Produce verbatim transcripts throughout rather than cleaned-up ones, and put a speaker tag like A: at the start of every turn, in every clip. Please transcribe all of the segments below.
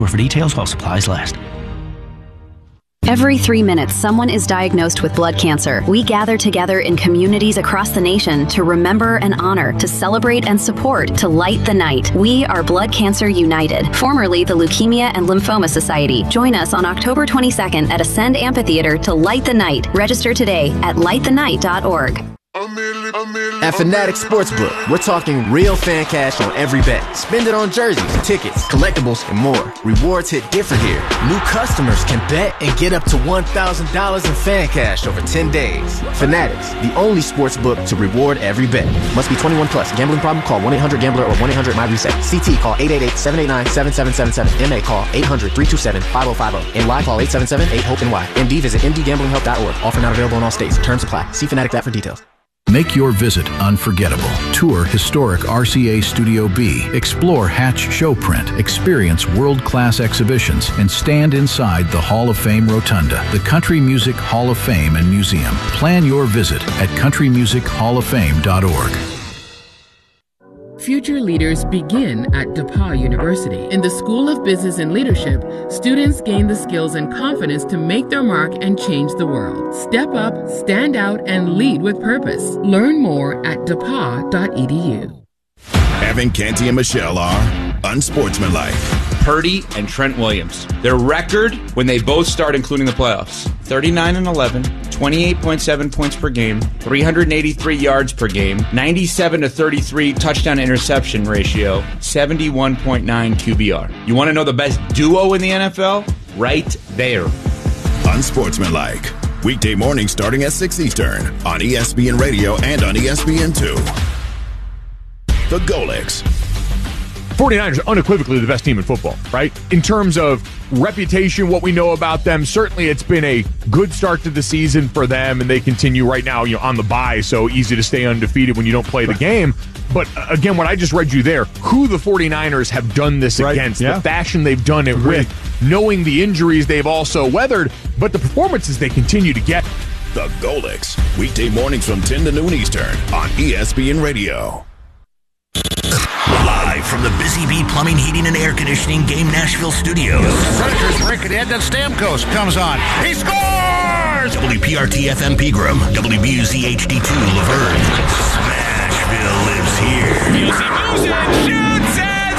A: for details while supplies last.
B: Every three minutes, someone is diagnosed with blood cancer. We gather together in communities across the nation to remember and honor, to celebrate and support, to light the night. We are Blood Cancer United, formerly the Leukemia and Lymphoma Society. Join us on October twenty-second at Ascend Amphitheater to light the night. Register today at light the night dot org.
C: At Fanatics Sportsbook, we're talking real fan cash on every bet. Spend it on jerseys, tickets, collectibles, and more. Rewards hit different here. New customers can bet and get up to one thousand dollars in fan cash over ten days. Fanatics, the only sportsbook to reward every bet. Must be twenty-one plus. Gambling problem? Call one eight hundred gambler or one eight hundred my reset. C T call eight eight eight, seven eight nine, seven seven seven seven. M A call eight hundred, three two seven, five oh five oh. N Y call eight seven seven, eight hope N Y. M D visit m d gambling help dot org. Offer not available in all states. Terms apply. See Fanatics app for details.
D: Make your visit unforgettable. Tour historic R C A Studio B. Explore Hatch Showprint. Experience world-class exhibitions and stand inside the Hall of Fame Rotunda, the Country Music Hall of Fame and Museum. Plan your visit at country music hall of fame dot org.
E: Future leaders begin at DePauw University. In the School of Business and Leadership, students gain the skills and confidence to make their mark and change the world. Step up, stand out, and lead with purpose. Learn more at d e p a w dot e d u.
F: Evan Canty and Michelle are unsportsmanlike.
G: Purdy and Trent Williams. Their record when they both start, including the playoffs, thirty-nine and eleven, twenty-eight point seven points per game, three hundred eighty-three yards per game, ninety-seven to thirty-three touchdown interception ratio, seventy-one point nine Q B R. You want to know the best duo in the N F L? Right there.
F: Unsportsmanlike. Weekday morning starting at six Eastern on E S P N Radio and on E S P N two. The Golics.
H: forty-niners are unequivocally the best team in football, right? In terms of reputation, what we know about them, certainly it's been a good start to the season for them, and they continue right now, you know, on the bye, so easy to stay undefeated when you don't play the game. But uh, again, what I just read you there, who the forty-niners have done this right. against, yeah. the fashion they've done it Agreed. with, knowing the injuries they've also weathered, but the performances they continue to get.
F: The Golics, weekday mornings from ten to noon Eastern on E S P N Radio.
I: Live from the Busy Bee Plumbing, Heating, and Air Conditioning Game Nashville studios.
J: Predators break it in, then Stamkos comes on. He scores!
I: W P R T F M Pegram, W B U Z H D two Laverne. Smashville lives here.
K: Busy moves it, shoots, and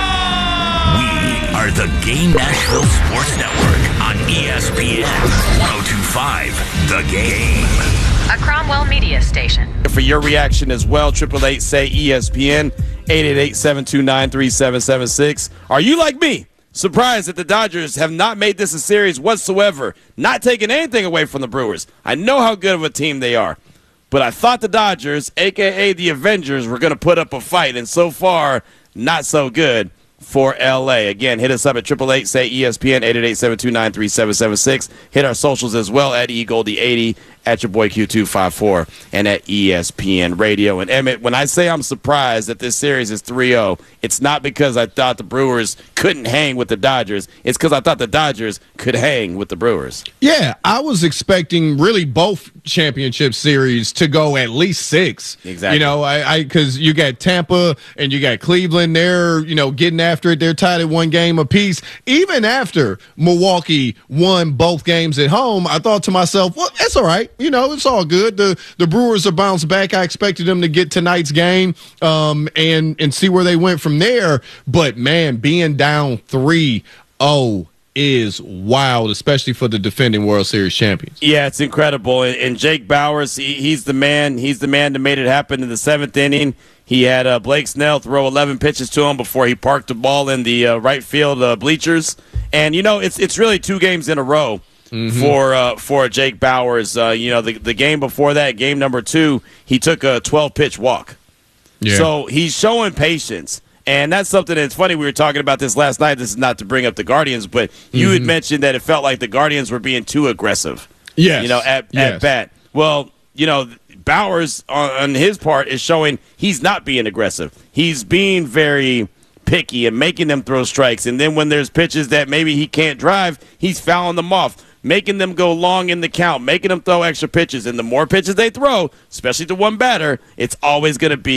K: scores!
I: We are the Game Nashville Sports Network on E S P N one oh two point five. The Game.
L: A Cromwell Media Station.
M: For your reaction as well, triple eight say E S P N, eight eight eight, seven two nine, three seven seven six. Are you like me, surprised that the Dodgers have not made this a series whatsoever, not taking anything away from the Brewers? I know how good of a team they are, but I thought the Dodgers, a k a the Avengers, were going to put up a fight, and so far, not so good for L A. Again, hit us up at triple eight say E S P N, eight eight eight, seven two nine, three seven seven six. Hit our socials as well at E Goldie eighty, at your boy Q two five four, and at E S P N Radio. And Emmett, when I say I'm surprised that this series is three oh, it's not because I thought the Brewers couldn't hang with the Dodgers. It's because I thought the Dodgers could hang with the Brewers.
N: Yeah, I was expecting really both championship series to go at least six.
M: Exactly.
N: You know, I because you got Tampa and you got Cleveland. They're, you know, getting after it. They're tied at one game apiece. Even after Milwaukee won both games at home, I thought to myself, well, that's all right. You know, it's all good. The the Brewers are bounced back. I expected them to get tonight's game um, and, and see where they went from there. But, man, being down three oh is wild, especially for the defending World Series champions.
M: Yeah, it's incredible. And, and Jake Bauers, he, he's the man. He's the man that made it happen in the seventh inning. He had uh, Blake Snell throw eleven pitches to him before he parked the ball in the uh, right field uh, bleachers. And, you know, it's it's really two games in a row. Mm-hmm. For uh, for Jake Bauers, uh, you know, the the game before that, game number two, he took a twelve pitch walk. Yeah. So he's showing patience, and that's something that's funny. We were talking about this last night. This is not to bring up the Guardians, but you mm-hmm. had mentioned that it felt like the Guardians were being too aggressive.
N: Yes.
M: You know, at
N: yes.
M: at bat. Well, you know, Bauers on, on his part is showing he's not being aggressive. He's being very picky and making them throw strikes, and then when there's pitches that maybe he can't drive, he's fouling them off, making them go long in the count, making them throw extra pitches. And the more pitches they throw, especially to one batter, it's always going to be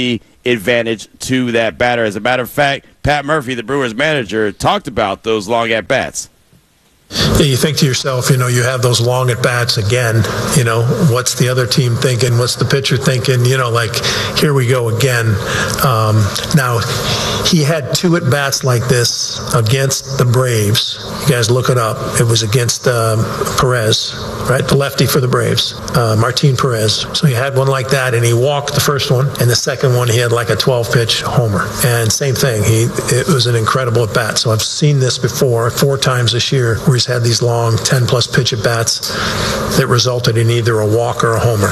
M: advantage to that batter. As a matter of fact, Pat Murphy, the Brewers manager, talked about those long at-bats.
A: Yeah, you think to yourself, you know, you have those long at-bats again, you know, what's the other team thinking? What's the pitcher thinking? You know, like, here we go again. Um, now, he had two at-bats like this against the Braves. You guys look it up. It was against um, Perez, right? The lefty for the Braves, uh, Martin Perez. So he had one like that, and he walked the first one, and the second one he had like a twelve-pitch homer. And same thing. He it was an incredible at-bat. So I've seen this before, four times this year, where he's had these long ten-plus pitch at-bats that resulted in either a walk or a homer.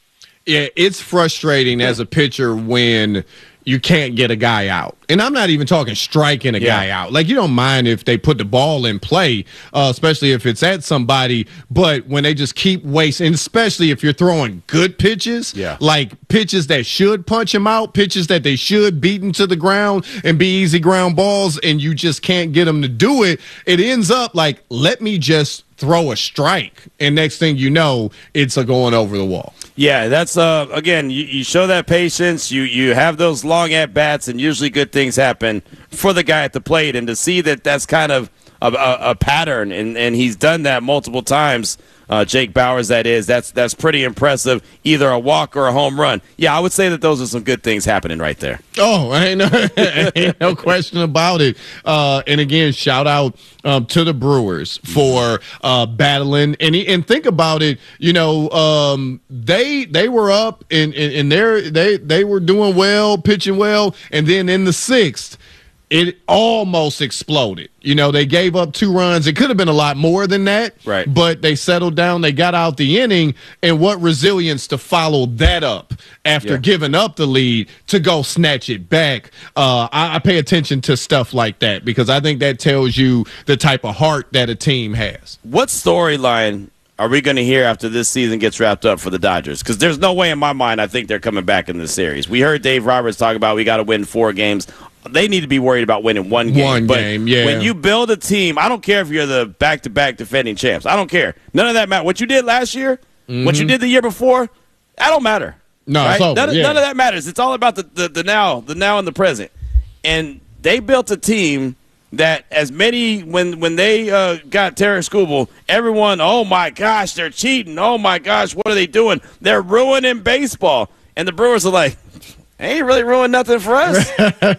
N: Yeah, it's frustrating as a pitcher when you can't get a guy out. And I'm not even talking striking a yeah. guy out. Like, you don't mind if they put the ball in play, uh, especially if it's at somebody. But when they just keep wasting, especially if you're throwing good pitches,
M: yeah.
N: like pitches that should punch him out, pitches that they should beat into the ground and be easy ground balls, and you just can't get them to do it, it ends up like, let me just throw a strike. And next thing you know, it's a going over the wall.
M: Yeah, that's, uh, again, you, you show that patience, you, you have those long at-bats, and usually good things happen for the guy at the plate. And to see that that's kind of a, a, a pattern, and, and he's done that multiple times, uh, Jake Bauers, that is, that's that's pretty impressive, either a walk or a home run. Yeah, I would say that those are some good things happening right there.
N: Oh, ain't no, ain't no question about it. Uh, and again, shout out um, to the Brewers for uh, battling. And and think about it, you know, um, they they were up and and, and they they they were doing well, pitching well, and then in the sixth, it almost exploded. You know, they gave up two runs. It could have been a lot more than that.
M: Right.
N: But they settled down. They got out the inning. And what resilience to follow that up after
M: yeah.
N: giving up the lead to go snatch it back. Uh, I, I pay attention to stuff like that because I think that tells you the type of heart that a team has.
M: What storyline are we going to hear after this season gets wrapped up for the Dodgers? Because there's no way in my mind I think they're coming back in this series. We heard Dave Roberts talk about we got to win four games. They need to be worried about winning one game.
N: One
M: but
N: game, yeah.
M: When you build a team, I don't care if you're the back-to-back defending champs. I don't care. None of that matters. What you did last year, mm-hmm. what you did the year before, that don't matter.
N: No,
M: right?
N: it's over.
M: None,
N: yeah.
M: none of that matters. It's all about the, the, the now, the now and the present. And they built a team that as many, when when they uh, got Terry Skubal, everyone, oh, my gosh, they're cheating. Oh, my gosh, what are they doing? They're ruining baseball. And the Brewers are like, ain't really ruined nothing for us.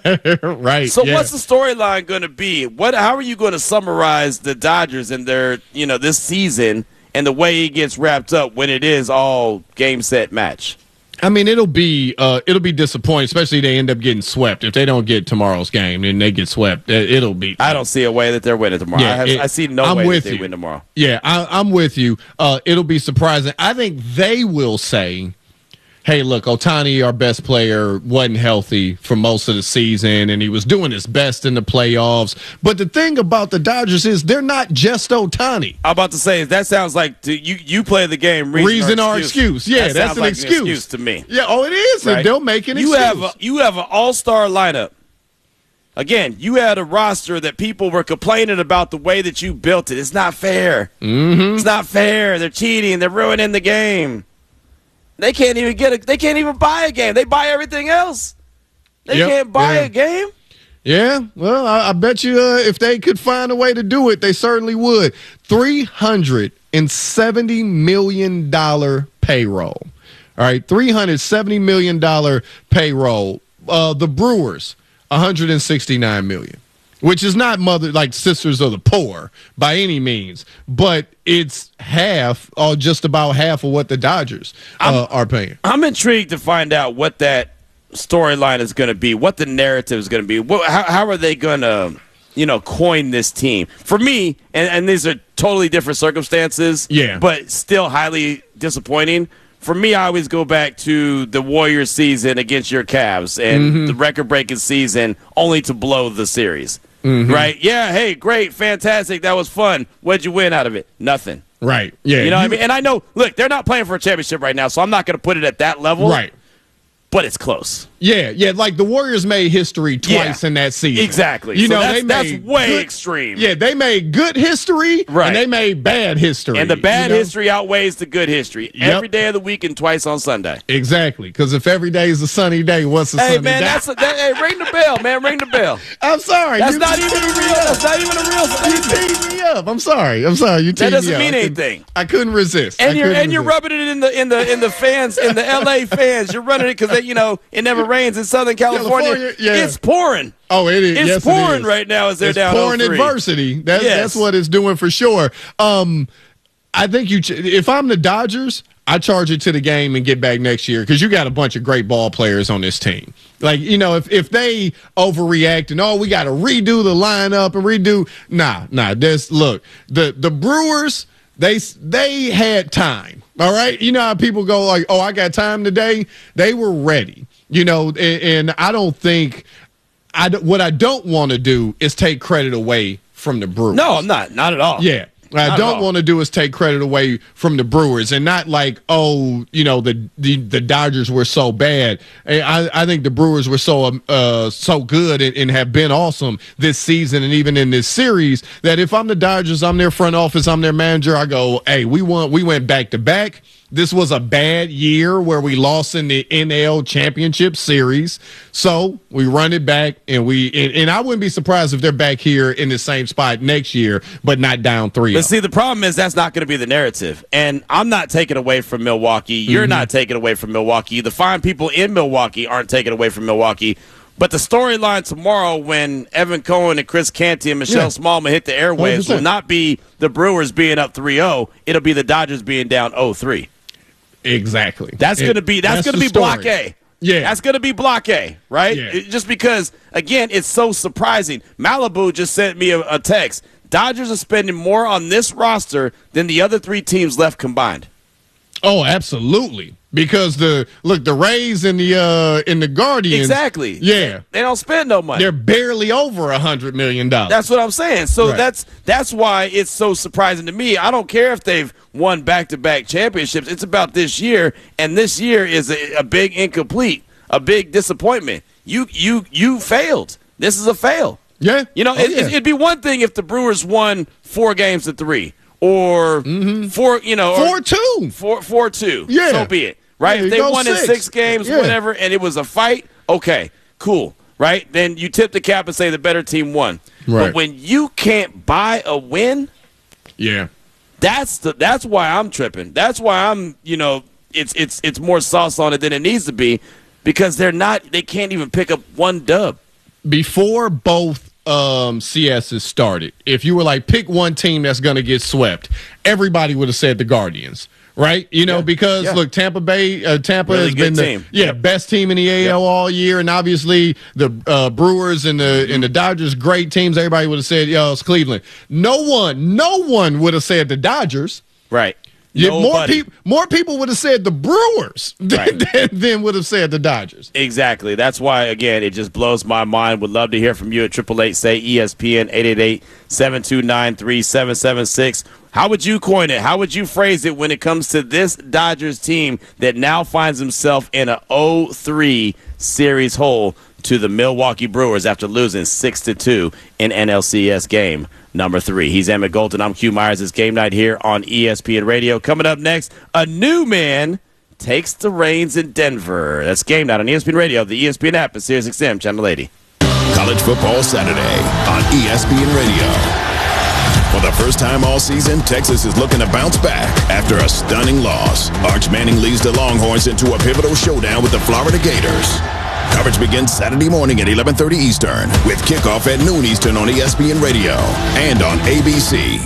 N: Right.
M: So
N: yeah.
M: what's the storyline going to be? What? How are you going to summarize the Dodgers and their, you know, this season and the way it gets wrapped up when it is all game, set, match?
N: I mean, it'll be uh, it'll be disappointing, especially if they end up getting swept. If they don't get tomorrow's game and they get swept, it'll be.
M: I don't see a way that they're winning tomorrow.
N: Yeah,
M: I, have,
N: it,
M: I see no
N: I'm
M: way
N: with
M: that they
N: you.
M: win tomorrow.
N: Yeah, I, I'm with you. Uh, it'll be surprising. I think they will say, hey, look, Ohtani, our best player, wasn't healthy for most of the season, and he was doing his best in the playoffs. But the thing about the Dodgers is they're not just Ohtani.
M: I'm about to say, that sounds like to, you you play the game, reason,
N: reason
M: or
N: or
M: excuse.
N: excuse. Yeah,
M: that
N: that's an,
M: like
N: excuse.
M: an excuse to me.
N: Yeah, oh, it is.
M: Right?
N: They'll make an
M: you
N: excuse.
M: Have a, you have an all-star lineup. Again, you had a roster that people were complaining about the way that you built it. It's not fair.
N: Mm-hmm.
M: It's not fair. They're cheating. They're ruining the game. They can't even get a. They can't even buy a game. They buy everything else. They
N: Yep,
M: can't buy
N: yeah.
M: a game.
N: Yeah, well, I, I bet you uh, if they could find a way to do it, they certainly would. three hundred seventy million dollars payroll. All right, three hundred seventy million dollars payroll. Uh, the Brewers, one hundred sixty-nine million dollars. Which is not mother like sisters of the poor by any means, but it's half or just about half of what the Dodgers uh, are paying.
M: I'm intrigued to find out what that storyline is going to be, what the narrative is going to be. What, how, how are they going to, you know, coin this team? For me, and, and these are totally different circumstances,
N: yeah,
M: but still highly disappointing. For me, I always go back to the Warriors season against your Cavs and
N: Mm-hmm.
M: the record-breaking season only to blow the series.
N: Mm-hmm.
M: Right? Yeah, hey, great, fantastic, that was fun. What'd you win out of it? Nothing.
N: Right. Yeah.
M: You know what I mean? And I know, look, they're not playing for a championship right now, so I'm not going to put it at that level.
N: Right.
M: but it's close.
N: Yeah, yeah, like the Warriors made history twice
M: Yeah,
N: in that season.
M: exactly.
N: You
M: So
N: know,
M: that's-
N: they
M: that's
N: made
M: way
N: good-
M: extreme.
N: Yeah, they made good history,
M: Right.
N: and they made bad history.
M: And the bad
N: you know?
M: history outweighs the good history.
N: Yep.
M: Every day of the week and twice on Sunday.
N: Exactly, because if every day is a sunny day, what's a
M: Hey,
N: sunny
M: man,
N: day?
M: that's a, that, hey, ring the bell, man. Ring the bell.
N: I'm sorry.
M: That's
N: you-
M: not even a real. That's not even a real
N: You
M: statement.
N: teed me up. I'm sorry. I'm sorry. You
M: That
N: teed
M: doesn't
N: me up.
M: mean
N: I couldn't-
M: anything.
N: I couldn't resist. I
M: And you're
N: couldn't
M: and you're
N: resist.
M: rubbing it in the in the in the fans in the L A fans. You're running it because you know it never rains in Southern California.
N: California, yeah.
M: It's pouring.
N: Oh, it is.
M: It's
N: yes,
M: pouring
N: it is.
M: right now as they're
N: it's
M: down
N: pouring
M: oh three.
N: adversity. That's
M: Yes.
N: that's what it's doing for sure. Um, I think you. ch- If I'm the Dodgers, I charge it to the game and get back next year because you got a bunch of great ball players on this team. Like, you know, if if they overreact and oh, we got to redo the lineup and redo, nah, nah. This look the the Brewers. They they had time. All right. You know how people go like, oh, I got time today. They were ready. You know, and, and I don't think I d- what I don't want to do is take credit away from the Brewers.
M: No, I'm not. Not at all.
N: Yeah. What I
M: Not at
N: don't
M: all.
N: want to do is take credit away from the Brewers and not like, oh, you know, the the, the Dodgers were so bad. I, I think the Brewers were so um, uh, so good and, and have been awesome this season and even in this series that if I'm the Dodgers, I'm their front office, I'm their manager, I go, hey, we won, we went back to back. This was a bad year where we lost in the N L Championship Series. So we run it back, and we and, and I wouldn't be surprised if they're back here in the same spot next year, but not down three.
M: But see, the problem is that's not going to be the narrative. And I'm not taking away from Milwaukee. You're
N: Mm-hmm.
M: not taking away from Milwaukee. The fine people in Milwaukee aren't taking away from Milwaukee. But the storyline tomorrow when Evan Cohen and Chris Canty and Michelle
N: Yeah.
M: Smallman hit the airwaves
N: one hundred percent.
M: will not be the Brewers being up three oh. It'll be the Dodgers being down oh three.
N: Exactly.
M: That's
N: It-
M: going to be that's,
N: that's
M: going to
N: the
M: be block
N: story.
M: A.
N: Yeah.
M: That's going to be block A, right?
N: Yeah.
M: It- just because again, it's so surprising. Malibu just sent me a, a text. Dodgers are spending more on this roster than the other three teams left combined.
N: Oh, absolutely. Because the look, the Rays and the uh and the Guardians,
M: Exactly.
N: Yeah,
M: They don't spend no money.
N: they're barely over a hundred million dollars.
M: That's what I'm saying. So
N: Right.
M: that's that's why it's so surprising to me. I don't care if they've won back-to-back championships. It's about this year, and this year is a, a big incomplete, a big disappointment. You you you failed. This is a fail.
N: Yeah.
M: You know,
N: Oh,
M: it,
N: yeah.
M: it'd be one thing if the Brewers won four games to three or four, you know, or
N: four two.
M: four four two.
N: Yeah.
M: So be it. Right?
N: Yeah,
M: if they
N: go
M: won in
N: six.
M: six games,
N: Yeah.
M: whatever, and it was a fight, okay, cool. Right? Then you tip the cap and say the better team won.
N: Right.
M: But when you can't buy a win,
N: Yeah.
M: that's the that's why I'm tripping. That's why I'm, you know, it's it's it's more sauce on it than it needs to be because they're not they can't even pick up one dub.
N: Before both um, C S's started, if you were like pick one team that's going to get swept, everybody would have said the Guardians, right? You know,
M: Yeah.
N: because
M: Yeah.
N: look, Tampa Bay, uh, Tampa
M: Really
N: has
M: good
N: been the
M: team.
N: yeah
M: Yep.
N: best team in the A L all year, and obviously the uh, Brewers and the and the Dodgers, great teams. Everybody would have said, "Yo, it's Cleveland." No one, no one would have said the Dodgers.
M: Right.
N: Yeah, more
M: Nobody.
N: people, more people would have said the Brewers than,
M: Right.
N: than, than would have said the Dodgers.
M: Exactly. That's why, again, it just blows my mind. Would love to hear from you at triple eight say E S P N eight eight eight, seven two nine, three seven seven six. How would you coin it? How would you phrase it when it comes to this Dodgers team that now finds himself in a oh three series hole to the Milwaukee Brewers after losing six to two in N L C S game number three? He's Emmett Golden. I'm Q Myers. It's Game Night here on E S P N Radio. Coming up next, a new man takes the reins in Denver. That's Game Night on E S P N Radio, the E S P N app, and Sirius X M Channel eighty.
F: College Football Saturday on E S P N Radio. For the first time all season, Texas is looking to bounce back after a stunning loss. Arch Manning leads the Longhorns into a pivotal showdown with the Florida Gators. Coverage begins Saturday morning at eleven thirty Eastern with kickoff at noon Eastern on E S P N Radio and on A B C.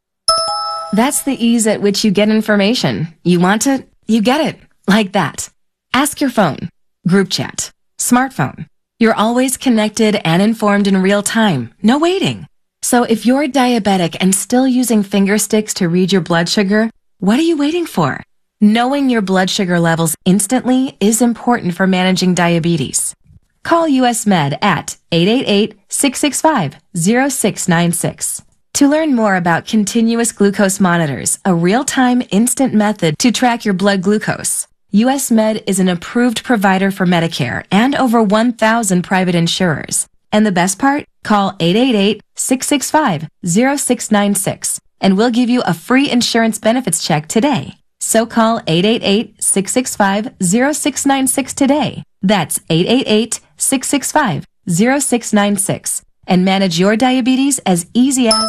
O: That's the ease at which you get information. You want it, you get it. Like that. Ask your phone. Group chat. Smartphone. You're always connected and informed in real time. No waiting. So if you're diabetic and still using finger sticks to read your blood sugar, what are you waiting for? Knowing your blood sugar levels instantly is important for managing diabetes. Call U S Med at eight eight eight, six six five, zero six nine six. To learn more about continuous glucose monitors, a real-time instant method to track your blood glucose, U S Med is an approved provider for Medicare and over one thousand private insurers. And the best part? Call eight eight eight, six six five, zero six nine six and we'll give you a free insurance benefits check today. So call eight eight eight, six six five, zero six nine six today. That's eight eight eight, six six five, zero six nine six and manage your diabetes as easy as...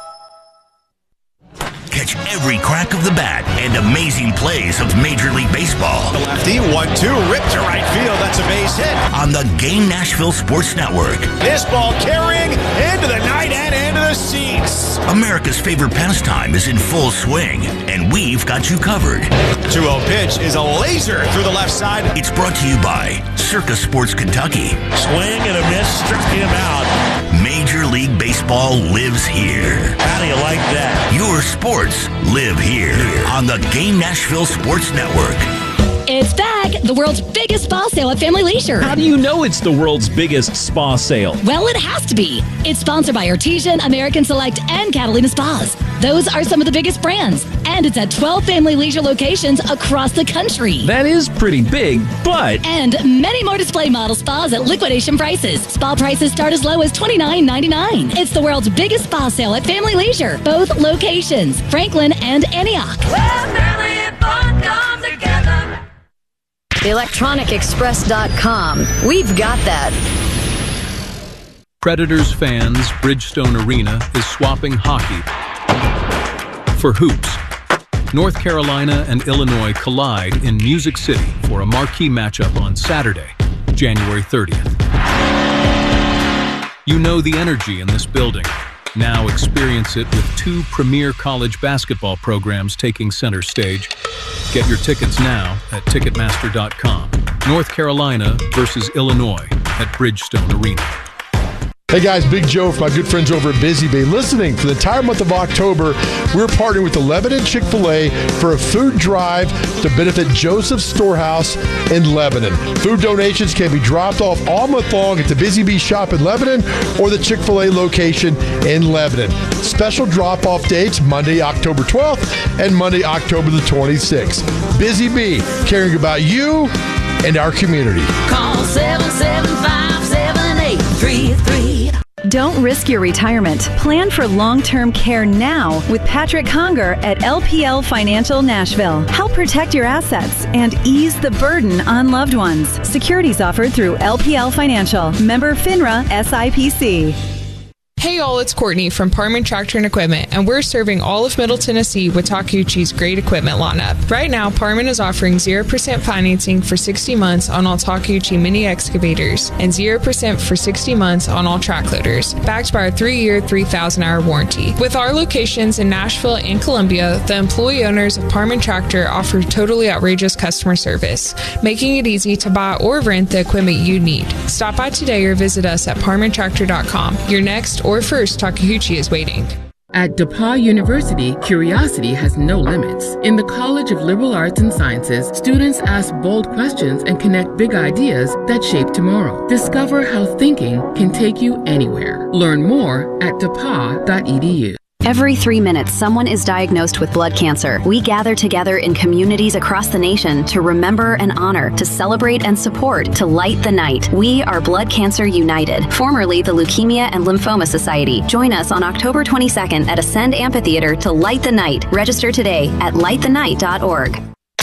I: Catch every crack of the bat and amazing plays of Major League Baseball.
P: The lefty, one two, ripped to right field. That's a base hit.
I: On the Game Nashville Sports Network.
P: This ball carrying into the night and into the seats.
I: America's favorite pastime is in full swing, and we've got you covered.
P: two oh pitch is a laser through the left side.
I: It's brought to you by Circa Sports Kentucky.
Q: Swing and a miss, struck him out.
I: Major League Baseball lives here.
Q: How do you like that?
I: Your sports live here on the Game Nashville Sports Network.
R: It's back! The world's biggest spa sale at Family Leisure.
S: How do you know it's the world's biggest spa sale?
R: Well, it has to be. It's sponsored by Artesian, American Select, and Catalina Spas. Those are some of the biggest brands. And it's at twelve Family Leisure locations across the country.
S: That is pretty big, but...
R: And many more display model spas at liquidation prices. Spa prices start as low as twenty-nine ninety-nine. It's the world's biggest spa sale at Family Leisure. Both locations, Franklin and Antioch.
K: Where family and fun come together.
T: electronic express dot com. We've got that.
U: Predators fans, Bridgestone Arena is swapping hockey for hoops. North Carolina and Illinois collide in Music City for a marquee matchup on Saturday, January thirtieth. You know the energy in this building. Now experience it with two premier college basketball programs taking center stage. Get your tickets now at Ticketmaster dot com. North Carolina versus Illinois at Bridgestone Arena.
V: Hey guys, Big Joe from my good friends over at Busy Bee. Listening, for the entire month of October, we're partnering with the Lebanon Chick-fil-A for a food drive to benefit Joseph's Storehouse in Lebanon. Food donations can be dropped off all month long at the Busy Bee shop in Lebanon or the Chick-fil-A location in Lebanon. Special drop-off dates, Monday, October twelfth and Monday, October the twenty-sixth. Busy Bee, caring about you and our community.
K: Call seven seven five, seven eight three three.
B: Don't risk your retirement. Plan for long-term care now with Patrick Conger at L P L Financial Nashville. Help protect your assets and ease the burden on loved ones. Securities offered through L P L Financial. Member FINRA S I P C.
W: Hey all, it's Courtney from Parman Tractor and Equipment, and we're serving all of Middle Tennessee with Takeuchi's great equipment lineup. Right now, Parman is offering zero percent financing for sixty months on all Takeuchi mini excavators and zero percent for sixty months on all track loaders, backed by our three-year, three thousand hour warranty. With our locations in Nashville and Columbia, the employee owners of Parman Tractor offer totally outrageous customer service, making it easy to buy or rent the equipment you need. Stop by today or visit us at Parman Tractor dot com. Your next or first Takeuchi is waiting.
E: At DePauw University, curiosity has no limits. In the College of Liberal Arts and Sciences, students ask bold questions and connect big ideas that shape tomorrow. Discover how thinking can take you anywhere. Learn more at depaw dot e d u.
B: Every three minutes, someone is diagnosed with blood cancer. We gather together in communities across the nation to remember and honor, to celebrate and support, to light the night. We are Blood Cancer United, formerly the Leukemia and Lymphoma Society. Join us on October twenty-second at Ascend Amphitheater to light the night. Register today at light the night dot org.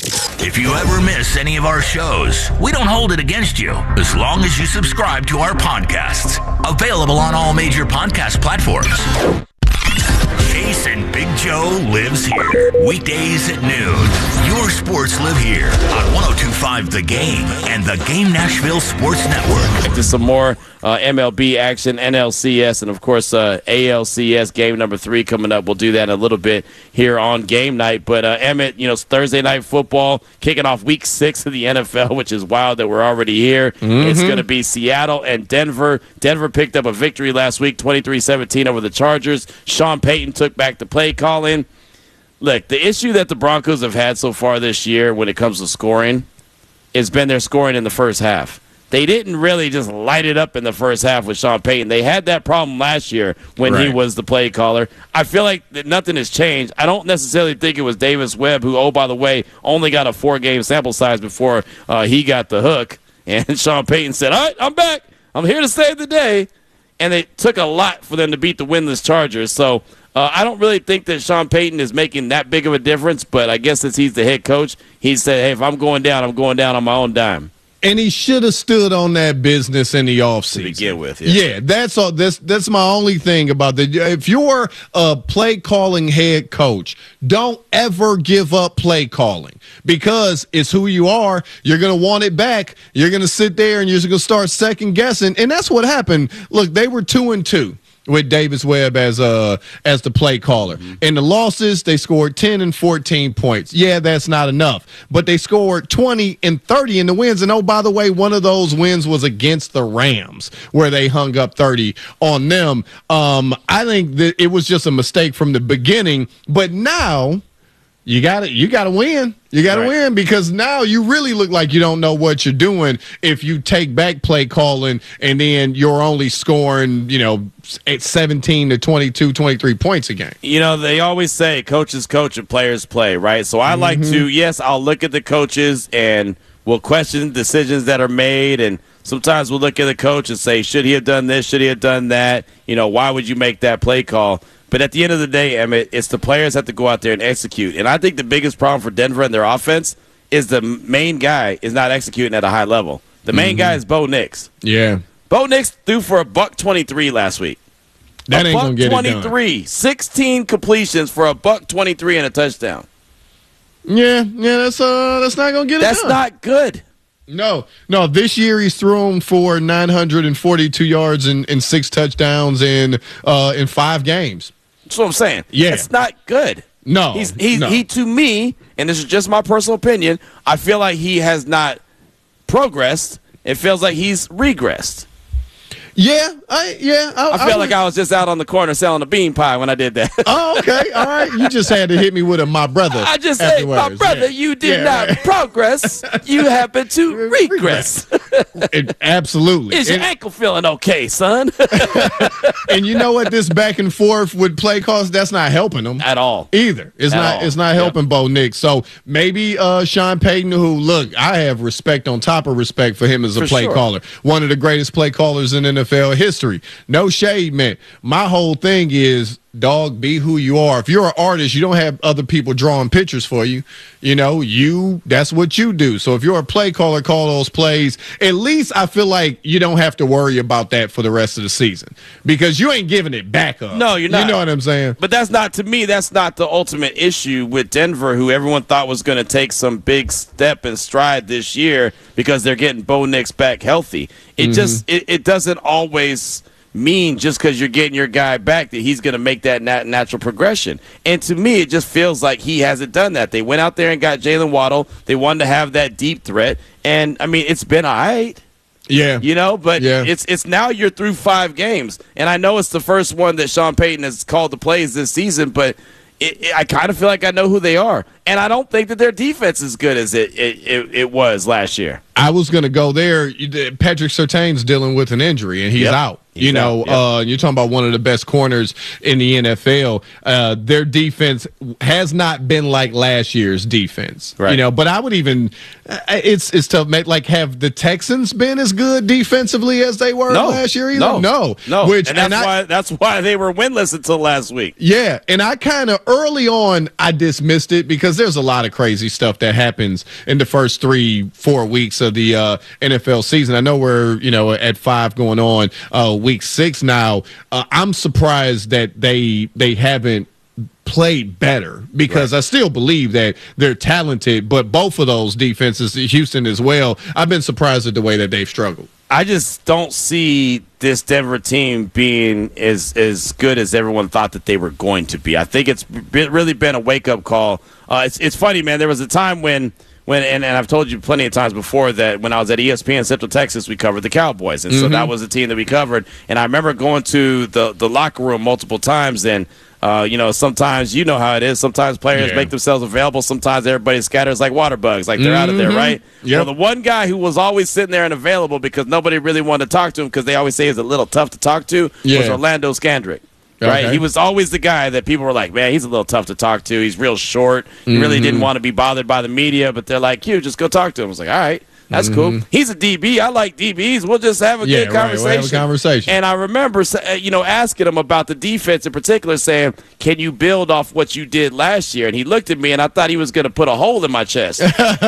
I: If you ever miss any of our shows, we don't hold it against you as long as you subscribe to our podcasts. Available on all major podcast platforms. Jason Big Joe lives here. Weekdays at noon. Your sports live here on one oh two point five The Game and the Game Nashville Sports Network.
M: To some more uh, M L B action, N L C S, and of course uh, A L C S game number three coming up. We'll do that in a little bit here on game night. But uh, Emmett, you know, it's Thursday night football kicking off week six of the N F L, which is wild that we're already here. Mm-hmm. It's going to be Seattle and Denver. Denver picked up a victory last week, twenty-three seventeen over the Chargers. Sean Payton took back the play calling. Look, the issue that the Broncos have had so far this year when it comes to scoring has been their scoring in the first half. they didn't really just light it up in the first half with Sean Payton. They had that problem last year when
N: right.
M: he was the play caller. I feel like that nothing has changed. I don't necessarily think it was Davis Webb, who, oh, by the way, only got a four-game sample size before uh, he got the hook. And Sean Payton said, all right, I'm back. I'm here to save the day. And it took a lot for them to beat the winless Chargers. So uh, I don't really think that Sean Payton is making that big of a difference, but I guess since he's the head coach, he said, hey, if I'm going down, I'm going down on my own dime.
N: And he should have stood on that business in the offseason.
M: To begin with, yeah.
N: Yeah, that's all. That's that's my only thing about that. If you're a play calling head coach, don't ever give up play calling because it's who you are. You're gonna want it back. You're gonna sit there and you're gonna start second guessing, and that's what happened. Look, they were two and two with Davis Webb as uh as the play caller. Mm-hmm. In the losses, they scored ten and fourteen points. Yeah, that's not enough. But they scored twenty and thirty in the wins. And oh, by the way, one of those wins was against the Rams, where they hung up thirty on them. Um, I think that it was just a mistake from the beginning. But now you gotta you gotta win. You got to right. win because now you really look like you don't know what you're doing if you take back play calling and then you're only scoring, you know, seventeen to twenty-two, twenty-three points a game.
M: You know, they always say coaches coach and players play, right? So I mm-hmm. like to, yes, I'll look at the coaches and we'll question decisions that are made, and sometimes we'll look at the coach and say, should he have done this? Should he have done that? You know, why would you make that play call? But at the end of the day, Emmett, it's the players have to go out there and execute. And I think the biggest problem for Denver and their offense is the main guy is not executing at a high level. The main mm-hmm. guy is Bo Nix.
N: Yeah.
M: Bo Nix threw for a buck twenty-three last week.
N: That
M: a
N: ain't going to get
M: twenty-three,
N: it done.
M: sixteen completions for a buck twenty-three and a touchdown.
N: Yeah, yeah, that's uh, that's not going to get it
M: that's
N: done.
M: That's not good.
N: No, no. This year he's thrown for nine hundred forty-two yards and, and six touchdowns in uh, in five games.
M: That's what I'm saying.
N: Yeah.
M: It's not good.
N: No.
M: He's, he's,
N: no.
M: He, to me, and this is just my personal opinion, I feel like he has not progressed. It feels like he's regressed.
N: Yeah, I yeah. I,
M: I feel I like I was just out on the corner selling a bean pie when I did that.
N: Oh, okay, all right. You just had to hit me with a my brother.
M: I just said, my brother, yeah. you did yeah, not right. progress. You happen to regress.
N: It, absolutely.
M: Is your
N: and,
M: ankle feeling okay, son?
N: And you know what? This back and forth with play calls, that's not helping them
M: at all.
N: Either. It's
M: at
N: not.
M: all.
N: It's not helping
M: yep.
N: Bo Nix. So maybe uh, Sean Payton, who look, I have respect on top of respect for him as a
M: for
N: play
M: sure.
N: caller, one of the greatest play callers in N F L history. No shade, man. My whole thing is, dog, be who you are. If you're an artist, you don't have other people drawing pictures for you. You know, you that's what you do. So if you're a play caller, call those plays. At least I feel like you don't have to worry about that for the rest of the season because you ain't giving it back up.
M: No, you're not.
N: You know what I'm saying?
M: But that's not, to me, that's not the ultimate issue with Denver, who everyone thought was going to take some big step and stride this year because they're getting Bo Nix back healthy. It mm-hmm. just it, it doesn't always mean just because you're getting your guy back that he's going to make that nat- natural progression. And to me, it just feels like he hasn't done that. They went out there and got Jalen Waddle. They wanted to have that deep threat. And, I mean, it's been all right.
N: Yeah.
M: You know, but
N: yeah.
M: it's it's now you're through five games. And I know it's the first one that Sean Payton has called the plays this season, but it, it, I kind of feel like I know who they are. And I don't think that their defense is as good as it, it, it, it was last year.
N: I was going to go there. Patrick Surtain's dealing with an injury, and he's
M: yep.
N: out.
M: He's
N: you know,
M: out, yep.
N: uh, you're talking about one of the best corners in the N F L. Uh, their defense has not been like last year's defense,
M: right?
N: You know, but I would even it's it's tough. Like, have the Texans been as good defensively as they were
M: no,
N: last year? Either?
M: No,
N: no,
M: no.
N: Which
M: and that's
N: and I,
M: why that's why they were winless until last week.
N: Yeah, and I kind of early on I dismissed it because there's a lot of crazy stuff that happens in the first three, four weeks of the uh, N F L season. I know we're you know at five going on uh, week six now. Uh, I'm surprised that they they haven't played better because right. I still believe that they're talented, but both of those defenses, Houston as well, I've been surprised at the way that they've struggled.
M: I just don't see this Denver team being as as good as everyone thought that they were going to be. I think it's been, really been a wake-up call. Uh, it's it's funny, man. There was a time when When and, and I've told you plenty of times before that when I was at E S P N Central Texas, we covered the Cowboys. And mm-hmm. so that was the team that we covered. And I remember going to the, the locker room multiple times, and Uh, you know, sometimes you know how it is. Sometimes players
N: Yeah.
M: make themselves available. Sometimes everybody scatters like water bugs, like they're mm-hmm. out of there, right?
N: Yep.
M: Well, the one guy who was always sitting there and available because nobody really wanted to talk to him because they always say he's a little tough to talk to
N: yeah.
M: was Orlando Scandrick. Right,
N: okay.
M: He was always the guy that people were like, man, he's a little tough to talk to. He's real short. He mm-hmm. really didn't want to be bothered by the media, but they're like, Q, just go talk to him. I was like, all right, that's mm-hmm. cool. He's a D B. I like D Bs. We'll just have a
N: yeah,
M: good conversation.
N: Right. We'll have a conversation.
M: And I remember, you know, asking him about the defense in particular, saying, can you build off what you did last year? And he looked at me, and I thought he was going to put a hole in my chest.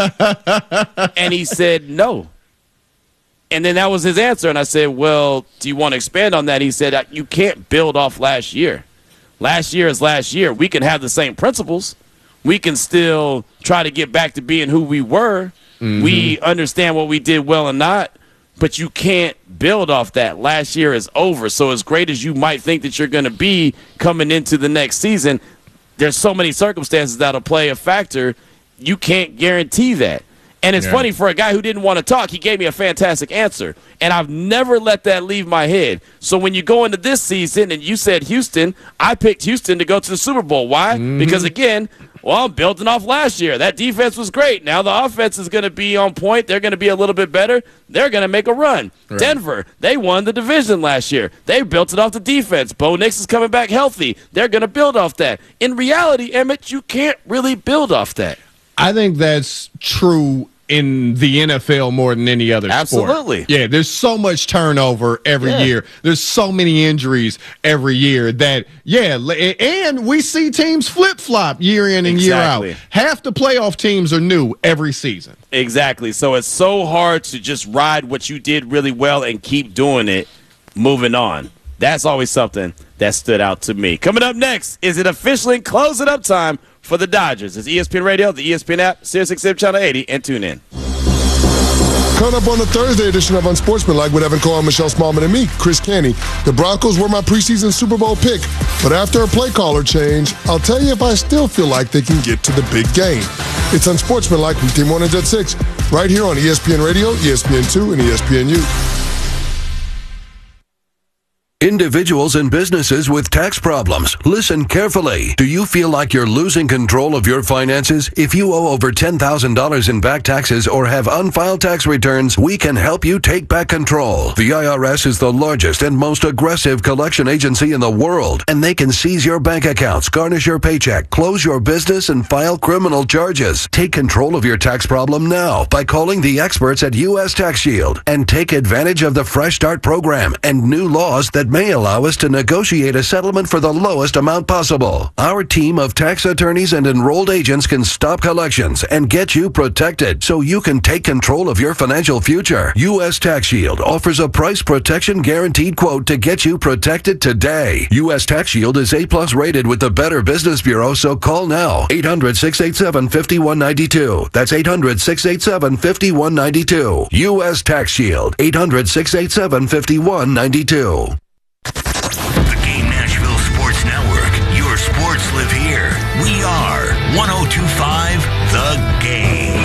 M: And he said, no. And then that was his answer. And I said, well, do you want to expand on that? He said, you can't build off last year. Last year is last year. We can have the same principles. We can still try to get back to being who we were. Mm-hmm. We understand what we did well and not. But you can't build off that. Last year is over. So as great as you might think that you're going to be coming into the next season, there's so many circumstances that'll play a factor. You can't guarantee that. And it's yeah. funny, for a guy who didn't want to talk, he gave me a fantastic answer. And I've never let that leave my head. So when you go into this season and you said Houston, I picked Houston to go to the Super Bowl. Why? Mm-hmm. Because, again, well, I'm building off last year. That defense was great. Now the offense is going to be on point. They're going to be a little bit better. They're going to make a run. Right. Denver, they won the division last year. They built it off the defense. Bo Nix is coming back healthy. They're going to build off that. In reality, Emmett, you can't really build off that.
N: I think that's true in the N F L more than any other sport.
M: Absolutely.
N: Yeah, there's so much turnover every yeah. year. There's so many injuries every year that, yeah, and we see teams flip-flop year in and
M: exactly.
N: year out. Half the playoff teams are new every season.
M: Exactly. So it's so hard to just ride what you did really well and keep doing it moving on. That's always something that stood out to me. Coming up next, is it officially close it up time for the Dodgers? It's E S P N Radio, the E S P N app, Sirius X M Channel eighty, and tune in.
C: Coming up on the Thursday edition of Unsportsmanlike with Evan Cohen, Michelle Smallman, and me, Chris Canty. The Broncos were my preseason Super Bowl pick, but after a play caller change, I'll tell you if I still feel like they can get to the big game. It's Unsportsmanlike weekday mornings at six, right here on E S P N Radio, E S P N two, and E S P N U.
D: Individuals and businesses with tax problems, listen carefully. Do you feel like you're losing control of your finances? If you owe over ten thousand dollars in back taxes or have unfiled tax returns, we can help you take back control. The I R S is the largest and most aggressive collection agency in the world, and they can seize your bank accounts, garnish your paycheck, close your business, and file criminal charges. Take control of your tax problem now by calling the experts at U S Tax Shield and take advantage of the Fresh Start program and new laws that may allow us to negotiate a settlement for the lowest amount possible. Our team of tax attorneys and enrolled agents can stop collections and get you protected so you can take control of your financial future. U S Tax Shield offers a price protection guaranteed quote to get you protected today. U S Tax Shield is A-plus rated with the Better Business Bureau, so call now. eight hundred, six eight seven, five one nine two. That's eight hundred, six eight seven, five one nine two. U S Tax Shield. eight hundred, six eight seven, five one nine two.
I: The Game Nashville Sports Network. Your sports live here. We are one oh two point five The Game.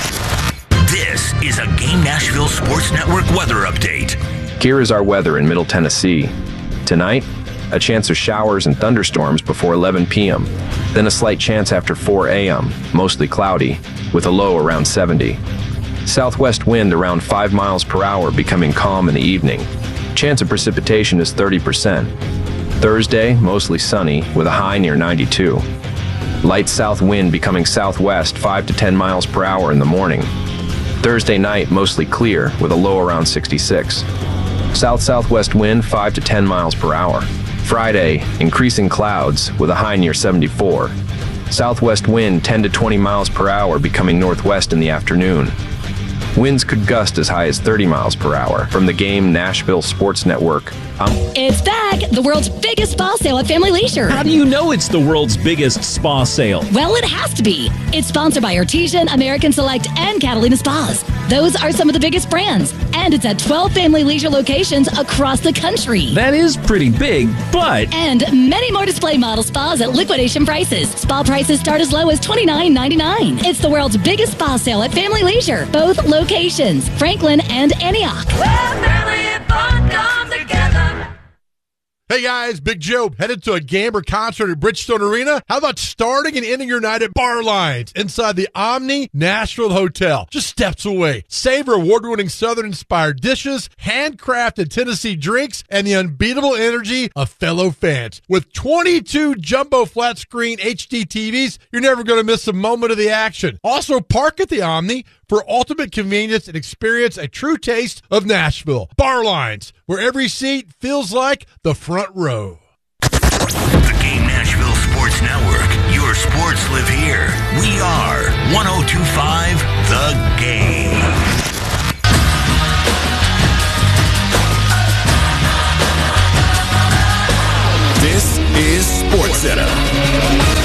I: This is a Game Nashville Sports Network weather update.
G: Here is our weather in Middle Tennessee. Tonight, a chance of showers and thunderstorms before eleven p.m. Then a slight chance after four a.m., mostly cloudy, with a low around seventy. Southwest wind around five miles per hour, becoming calm in the evening. Chance of precipitation is thirty percent. Thursday, mostly sunny, with a high near ninety-two. Light south wind becoming southwest five to ten miles per hour in the morning. Thursday night, mostly clear, with a low around sixty-six. South-southwest wind five to ten miles per hour. Friday, increasing clouds, with a high near seventy-four. Southwest wind ten to twenty miles per hour, becoming northwest in the afternoon. Winds could gust as high as thirty miles per hour. From the Game Nashville Sports Network, I'm...
R: It's back! The world's biggest spa sale at Family Leisure.
S: How do you know it's the world's biggest spa sale?
R: Well, it has to be. It's sponsored by Artesian, American Select, and Catalina Spas. Those are some of the biggest brands. And it's at twelve Family Leisure locations across the country.
S: That is pretty big, but...
R: And many more display model spas at liquidation prices. Spa prices start as low as twenty-nine ninety-nine. It's the world's biggest spa sale at Family Leisure. Both locations, Franklin and Antioch.
K: Well, family and fun come together.
V: Hey guys, Big Joe, headed to a game or concert at Bridgestone Arena? How about starting and ending your night at Bar Lines inside the Omni Nashville Hotel, just steps away? Savor award-winning Southern-inspired dishes, handcrafted Tennessee drinks, and the unbeatable energy of fellow fans. With twenty-two jumbo flat-screen H D T Vs, you're never going to miss a moment of the action. Also, park at the Omni for ultimate convenience and experience a true taste of Nashville. Bar Lines, where every seat feels like the front row.
I: The Game Nashville Sports Network. Your sports live here. We are one oh two point five The Game.
F: This is SportsCenter.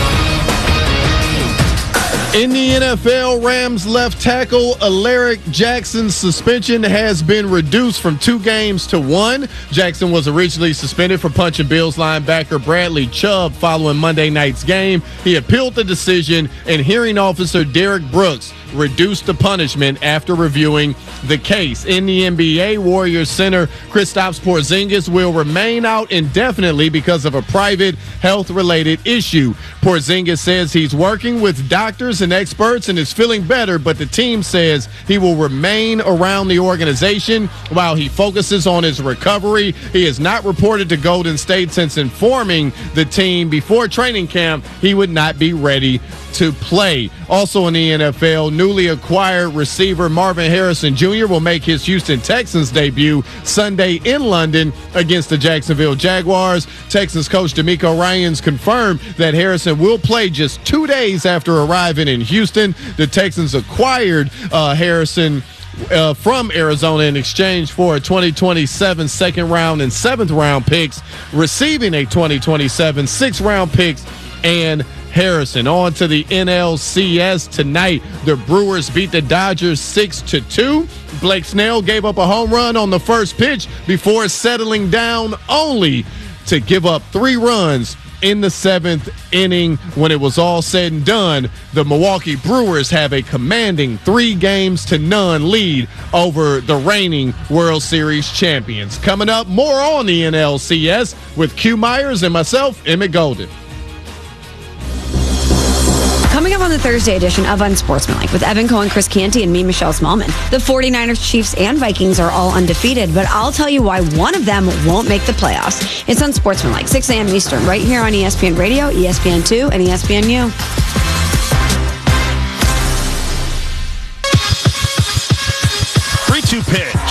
N: In the N F L, Rams left tackle Alaric Jackson's suspension has been reduced from two games to one. Jackson was originally suspended for punching Bills linebacker Bradley Chubb following Monday night's game. He appealed the decision, and hearing officer Derek Brooks reduced the punishment after reviewing the case. In the N B A, Warriors center Kristaps Porzingis will remain out indefinitely because of a private health-related issue. Porzingis says he's working with doctors and experts and is feeling better, but the team says he will remain around the organization while he focuses on his recovery. He has not reported to Golden State since informing the team before training camp he would not be ready to play. Also in the N F L, newly acquired receiver Marvin Harrison Junior will make his Houston Texans debut Sunday in London against the Jacksonville Jaguars. Texans coach DeMeco Ryans confirmed that Harrison will play just two days after arriving in Houston. The Texans acquired uh, Harrison Uh, from Arizona in exchange for a twenty twenty-seven second round and seventh round picks, receiving a twenty twenty-seven sixth round picks and Harrison. On to the N L C S tonight. The Brewers beat the Dodgers six to two. Blake Snell gave up a home run on the first pitch before settling down only to give up three runs in the seventh inning. When it was all said and done, the Milwaukee Brewers have a commanding three games to none lead over the reigning World Series champions. Coming up, more on the N L C S with Q Myers and myself, Emmett Golden.
H: Coming up on the Thursday edition of Unsportsmanlike with Evan Cohen, Chris Canty, and me, Michelle Smallman. The 49ers, Chiefs, and Vikings are all undefeated, but I'll tell you why one of them won't make the playoffs. It's Unsportsmanlike, six a.m. Eastern, right here on E S P N Radio, E S P N two, and E S P N U.
Q: three two pitch.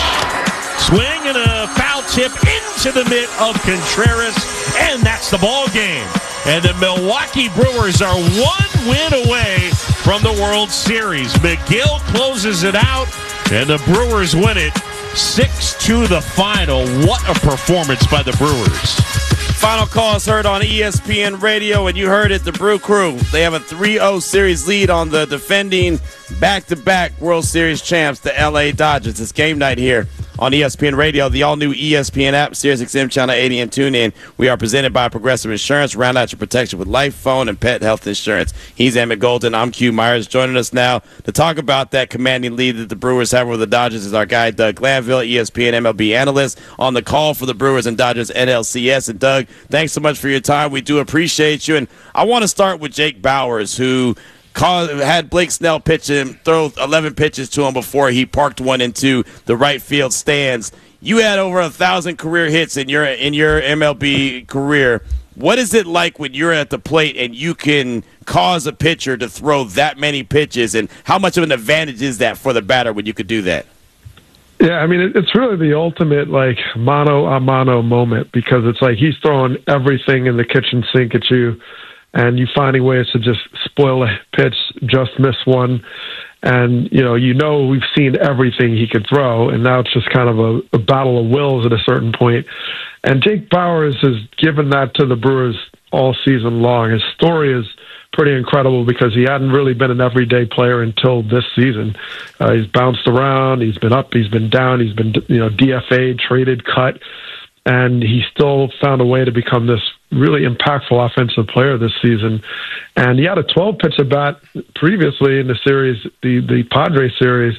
Q: Swing and a foul tip into the mitt of Contreras, and that's the ball game. And the Milwaukee Brewers are one win away from the World Series. McGill closes it out, and the Brewers win it six to the final. What a performance by the Brewers.
M: Final call is heard on E S P N Radio, and you heard it, the Brew Crew. They have a three oh series lead on the defending back-to-back World Series champs, the L A Dodgers. It's game night here on E S P N Radio, the all-new E S P N app, Sirius X M Channel eighty, and TuneIn. We are presented by Progressive Insurance. Round out your protection with life, phone, and pet health insurance. He's Emmett Golden. I'm Q Myers. Joining us now to talk about that commanding lead that the Brewers have over the Dodgers is our guy, Doug Glanville, E S P N M L B analyst, on the call for the Brewers and Dodgers N L C S. And Doug, thanks so much for your time. We do appreciate you. And I want to start with Jake Bauers, who Called, had Blake Snell pitch him, throw eleven pitches to him before he parked one into the right field stands. You had over a thousand career hits in your in your M L B career. What is it like when you're at the plate and you can cause a pitcher to throw that many pitches, and how much of an advantage is that for the batter when you could do that?
J: Yeah, I mean, it's really the ultimate, like, mano-a-mano moment, because it's like he's throwing everything in the kitchen sink at you, and you finding ways to just spoil a pitch, just miss one. And, you know, you know we've seen everything he could throw, and now it's just kind of a, a battle of wills at a certain point. And Jake Bauers has given that to the Brewers all season long. His story is pretty incredible because he hadn't really been an everyday player until this season. Uh, he's bounced around. He's been up. He's been down. He's been, you know, D F A'd, traded, cut. And he still found a way to become this really impactful offensive player this season. And he had a twelve-pitch at bat previously in the series, the, the Padres series,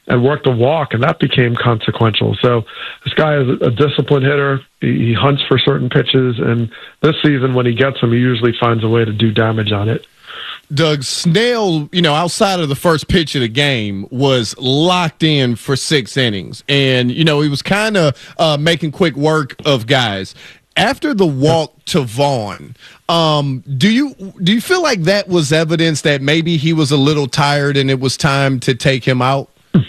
J: and worked a walk, and that became consequential. So this guy is a disciplined hitter. He, he hunts for certain pitches, and this season when he gets them, he usually finds a way to do damage on it.
N: Doug, Snell, you know, outside of the first pitch of the game, was locked in for six innings. And, you know, he was kind of uh, making quick work of guys. After the walk to Vaughn, um, do you do you feel like that was evidence that maybe he was a little tired and it was time to take him out?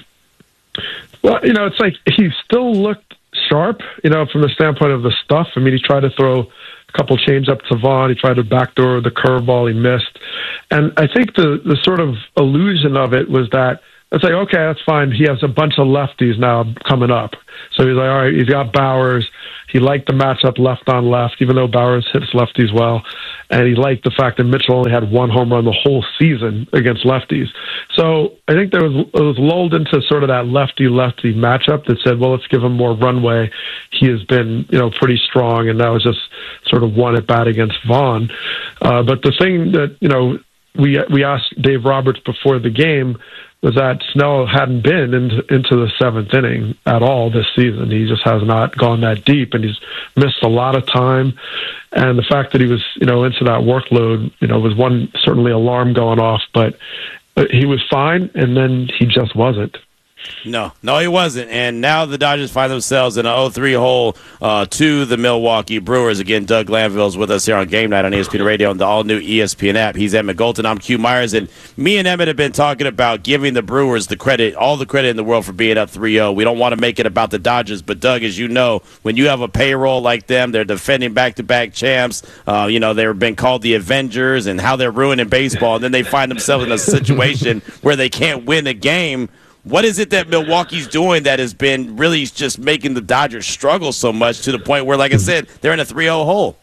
J: Well, you know, it's like he still looked sharp, you know, from the standpoint of the stuff. I mean, he tried to throw a couple change up to Vaughn. He tried to backdoor the curveball. He missed. And I think the, the sort of illusion of it was that it's like, okay, that's fine. He has a bunch of lefties now coming up. So he's like, all right, he's got Bowers. He liked the matchup left on left, even though Bowers hits lefties well. And he liked the fact that Mitchell only had one home run the whole season against lefties. So I think there was it was lulled into sort of that lefty-lefty matchup that said, well, let's give him more runway. He has been, you know, pretty strong, and that was just sort of one at bat against Vaughn. Uh, but the thing that, you know, we we asked Dave Roberts before the game was that Snell hadn't been into, into the seventh inning at all this season. He just has not gone that deep, and he's missed a lot of time. And the fact that he was, you know, into that workload, you know, was one certainly alarm going off. But he was fine, and then he just wasn't.
M: No, no, he wasn't. And now the Dodgers find themselves in an oh three hole uh, to the Milwaukee Brewers. Again, Doug Glanville is with us here on Game Night on E S P N Radio and the all-new E S P N app. He's Emmett Golden. I'm Q Myers. And me and Emmett have been talking about giving the Brewers the credit, all the credit in the world for being up three oh. We don't want to make it about the Dodgers. But, Doug, as you know, when you have a payroll like them, they're defending back-to-back champs. Uh, you know, they've been called the Avengers and how they're ruining baseball. And then they find themselves in a situation where they can't win a game. What is it that Milwaukee's doing that has been really just making the Dodgers struggle so much to the point where, like I said, they're in a three oh hole?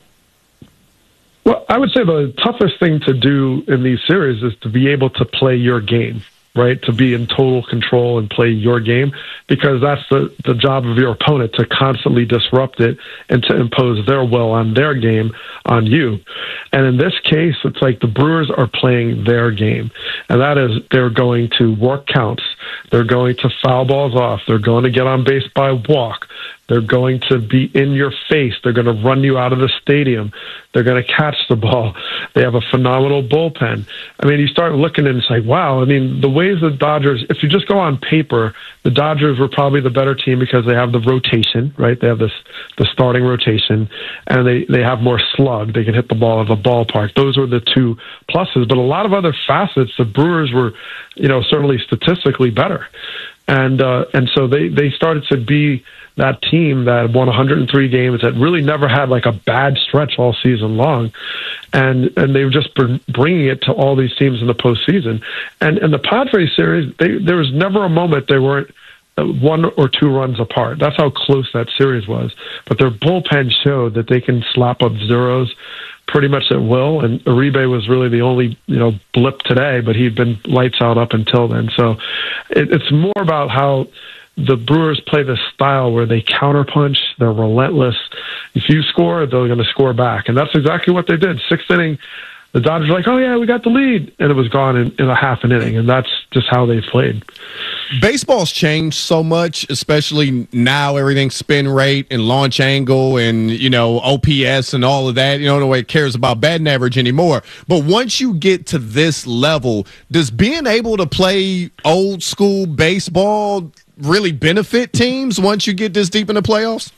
J: Well, I would say the toughest thing to do in these series is to be able to play your game, right? To be in total control and play your game, because that's the, the job of your opponent, to constantly disrupt it and to impose their will on their game on you. And in this case, it's like the Brewers are playing their game, and that is they're going to work counts. They're going to foul balls off. They're going to get on base by walk. They're going to be in your face. They're going to run you out of the stadium. They're going to catch the ball. They have a phenomenal bullpen. I mean, you start looking and it's like, wow. I mean, the ways the Dodgers, if you just go on paper, the Dodgers were probably the better team because they have the rotation, right? They have this the starting rotation, and they, they have more slug. They can hit the ball out of the ballpark. Those were the two pluses. But a lot of other facets, the Brewers were, you know, certainly statistically better. And uh, and so they, they started to be that team that won one hundred three games, that really never had like a bad stretch all season long. And and they were just bringing it to all these teams in the postseason. And in the Padres series, they, there was never a moment they weren't one or two runs apart. That's how close that series was. But their bullpen showed that they can slap up zeros pretty much at will, and Uribe was really the only, you know, blip today, but he'd been lights out up until then. So it, it's more about how the Brewers play this style where they counterpunch, they're relentless. If you score, they're going to score back, and that's exactly what they did. Sixth inning, the Dodgers were like, oh, yeah, we got the lead, and it was gone in, in a half an inning, and that's just how they played.
N: Baseball's changed so much, especially now everything's spin rate and launch angle and, you know, O P S and all of that. You know, nobody cares about batting average anymore. But once you get to this level, does being able to play old school baseball really benefit teams once you get this deep in the playoffs?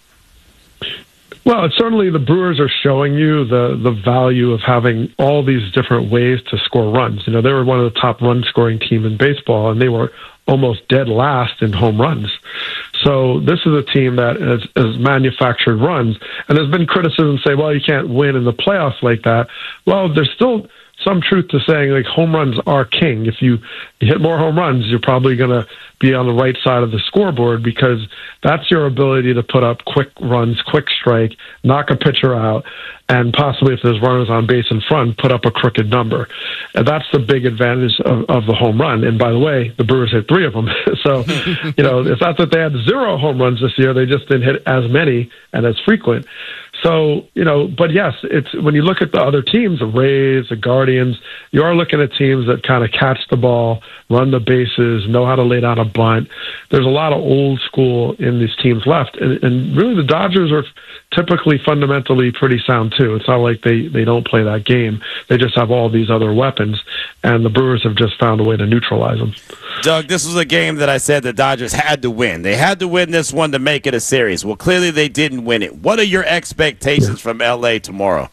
J: Well, it's certainly the Brewers are showing you the, the value of having all these different ways to score runs. You know, they were one of the top run-scoring team in baseball, and they were almost dead last in home runs. So this is a team that has, has manufactured runs, and there's been criticism say, well, you can't win in the playoffs like that. Well, there's still some truth to saying, like, home runs are king. If you, you hit more home runs, you're probably going to be on the right side of the scoreboard, because that's your ability to put up quick runs, quick strike, knock a pitcher out, and possibly, if there's runners on base in front, put up a crooked number. And that's the big advantage of, of the home run. And by the way, the Brewers hit three of them. So, you know, it's not that they had zero home runs this year. They just didn't hit as many and as frequent. So, you know, but yes, it's when you look at the other teams, the Rays, the Guardians, you are looking at teams that kind of catch the ball, run the bases, know how to lay down a bunt. There's a lot of old school in these teams left. And, and really the Dodgers are typically fundamentally pretty sound too. It's not like they, they don't play that game. They just have all these other weapons, and the Brewers have just found a way to neutralize them.
M: Doug, this was a game that I said the Dodgers had to win. They had to win this one to make it a series. Well, clearly they didn't win it. What are your expectations from L A tomorrow?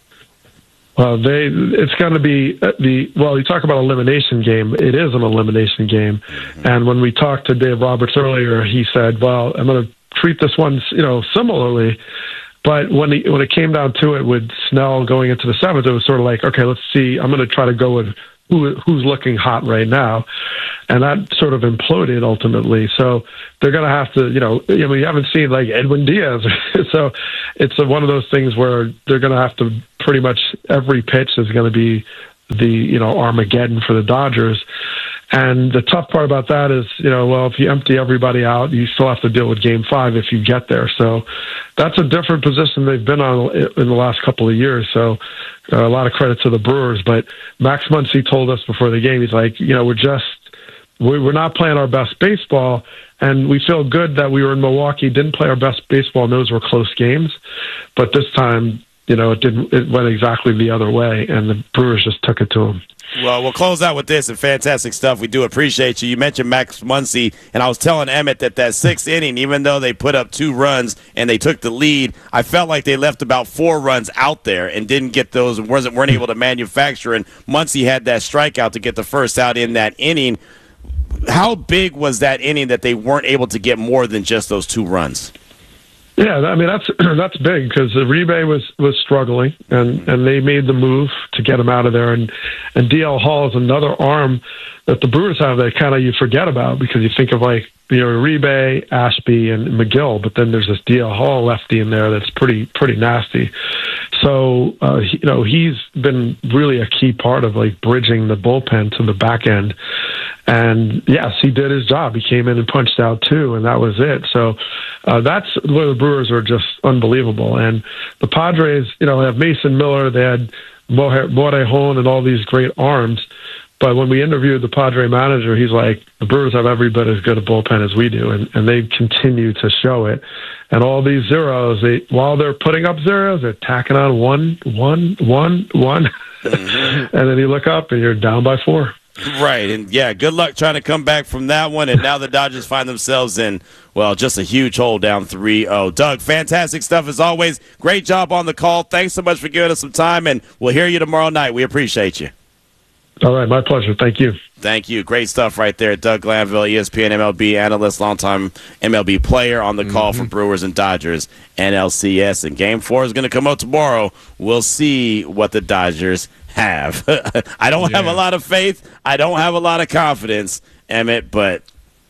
J: Well, they it's going to be the well. You talk about elimination game. It is an elimination game, mm-hmm. and when we talked to Dave Roberts earlier, he said, "Well, I'm going to treat this one, you know, similarly." But when he, when it came down to it, with Snell going into the seventh, it was sort of like, okay, let's see. I'm going to try to go with who who's looking hot right now, and that sort of imploded ultimately. So they're going to have to, you know, I mean, you haven't seen like Edwin Diaz, so it's a, one of those things where they're going to have to pretty much every pitch is going to be the, you know, Armageddon for the Dodgers. And the tough part about that is, you know, well, if you empty everybody out, you still have to deal with game five if you get there. So that's a different position they've been on in the last couple of years. So uh, a lot of credit to the Brewers. But Max Muncy told us before the game, he's like, you know, we're just, we're not playing our best baseball. And we feel good that we were in Milwaukee, didn't play our best baseball, and those were close games. But this time, you know, it didn't, it went exactly the other way, and the Brewers just took it to them.
M: Well, we'll close out with this and fantastic stuff. We do appreciate you. You mentioned Max Muncy, and I was telling Emmett that that sixth inning, even though they put up two runs and they took the lead, I felt like they left about four runs out there and didn't get those and wasn't weren't able to manufacture. And Muncy had that strikeout to get the first out in that inning. How big was that inning that they weren't able to get more than just those two runs?
J: Yeah, I mean that's that's big because Uribe was was struggling, and, and they made the move to get him out of there. And and D L Hall is another arm that the Brewers have that kind of you forget about because you think of like you know Uribe, Ashby, and McGill, but then there's this D L Hall lefty in there that's pretty pretty nasty. So uh, he, you know he's been really a key part of like bridging the bullpen to the back end. And yes, he did his job. He came in and punched out two, and that was it. So uh, that's where the Brewers are just unbelievable. And the Padres, you know, have Mason Miller, they had Morejon and all these great arms. But when we interviewed the Padre manager, he's like, the Brewers have every bit as good a bullpen as we do, and, and they continue to show it. And all these zeros, they, while they're putting up zeros, they're tacking on one, one, one, one. Mm-hmm. And then you look up and you're down by four.
M: Right, and yeah, good luck trying to come back from that one. And now the Dodgers find themselves in, well, just a huge hole down three oh. Doug, fantastic stuff as always. Great job on the call. Thanks so much for giving us some time, and we'll hear you tomorrow night. We appreciate you.
J: All right, my pleasure. Thank you.
M: Thank you. Great stuff right there. Doug Glanville, E S P N M L B analyst, longtime M L B player on the call mm-hmm. for Brewers and Dodgers N L C S. And Game four is going to come out tomorrow. We'll see what the Dodgers have. I don't yeah. have a lot of faith. I don't have a lot of confidence, Emmett, but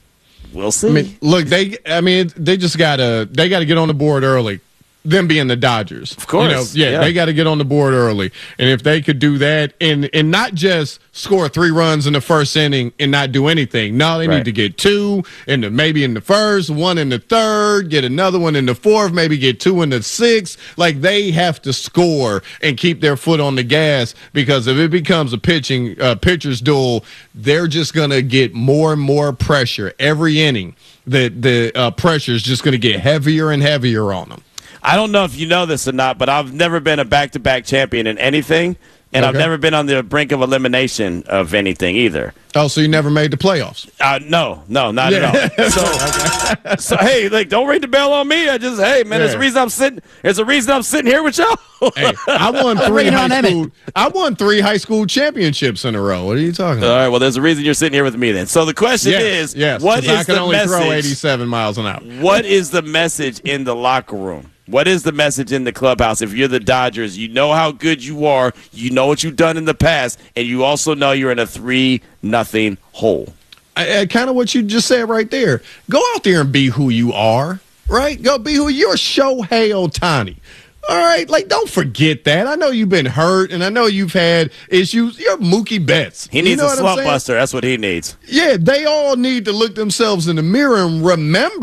M: we'll see.
N: I mean, look, they I mean, they just got to they got to get on the board early. Them being the Dodgers.
M: Of course.
N: You know, yeah, yeah, they got to get on the board early. And if they could do that and and not just score three runs in the first inning and not do anything. No, they right. need to get two in the maybe in the first, one in the third, get another one in the fourth, maybe get two in the sixth. Like they have to score and keep their foot on the gas, because if it becomes a pitching uh, pitcher's duel, they're just going to get more and more pressure every inning. The the uh, pressure is just going to get heavier and heavier on them.
M: I don't know if you know this or not, but I've never been a back-to-back champion in anything, and okay. I've never been on the brink of elimination of anything either.
N: Oh, so you never made the playoffs?
M: Uh, no, no, not yeah. at all. So, okay. so, hey, like, don't ring the bell on me. I just, hey, man, yeah. there's a reason I'm sitting. There's a reason I'm sitting here with y'all.
N: Hey, I won three high school. I won three high school championships in a row. What are you talking about?
M: All right, well, there's a reason you're sitting here with me then. So the question
N: yes,
M: is,
N: yes,
M: what is
N: I can
M: the
N: only
M: message?
N: Throw eighty-seven miles an hour.
M: What is the message in the locker room? What is the message in the clubhouse? If you're the Dodgers, you know how good you are, you know what you've done in the past, and you also know you're in a three nothing hole.
N: I, I, kind of what you just said right there. Go out there and be who you are, right? Go be who you're. Shohei Ohtani. All right, like, don't forget that. I know you've been hurt, and I know you've had issues. You're Mookie Betts.
M: He needs
N: you know
M: a slump buster. That's what he needs.
N: Yeah, they all need to look themselves in the mirror and remember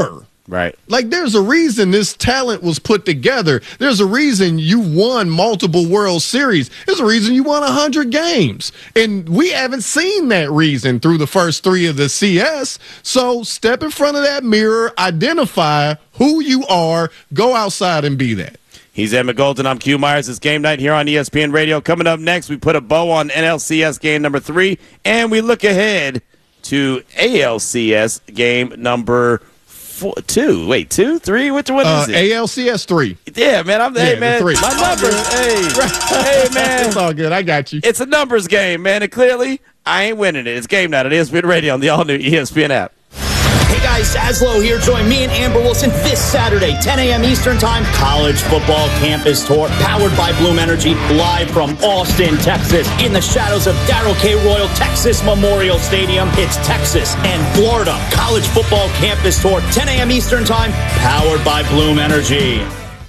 M: Right.
N: Like, there's a reason this talent was put together. There's a reason you won multiple World Series. There's a reason you won one hundred games. And we haven't seen that reason through the first three of the C S. So step in front of that mirror, identify who you are, go outside and be that.
M: He's Emmett Golden. I'm Q Myers. It's game night here on E S P N Radio. Coming up next, we put a bow on N L C S game number three, and we look ahead to A L C S game number Four, two. Wait, two, three? Which one
N: uh,
M: is it?
N: A L C S three.
M: Yeah, man. I'm
N: yeah,
M: hey, man.
N: Three.
M: My numbers. Hey, hey, man.
N: It's all good. I got you.
M: It's a numbers game, man. And clearly, I ain't winning it. It's game night at E S P N Radio on the all new E S P N app.
A: Hey guys, Zaslow here. Join me and Amber Wilson this Saturday, ten a.m. Eastern Time. College football campus tour powered by Bloom Energy, live from Austin, Texas, in the shadows of Darrell K. Royal Texas Memorial Stadium. It's Texas and Florida college football campus tour, ten a.m. Eastern Time, powered by Bloom Energy.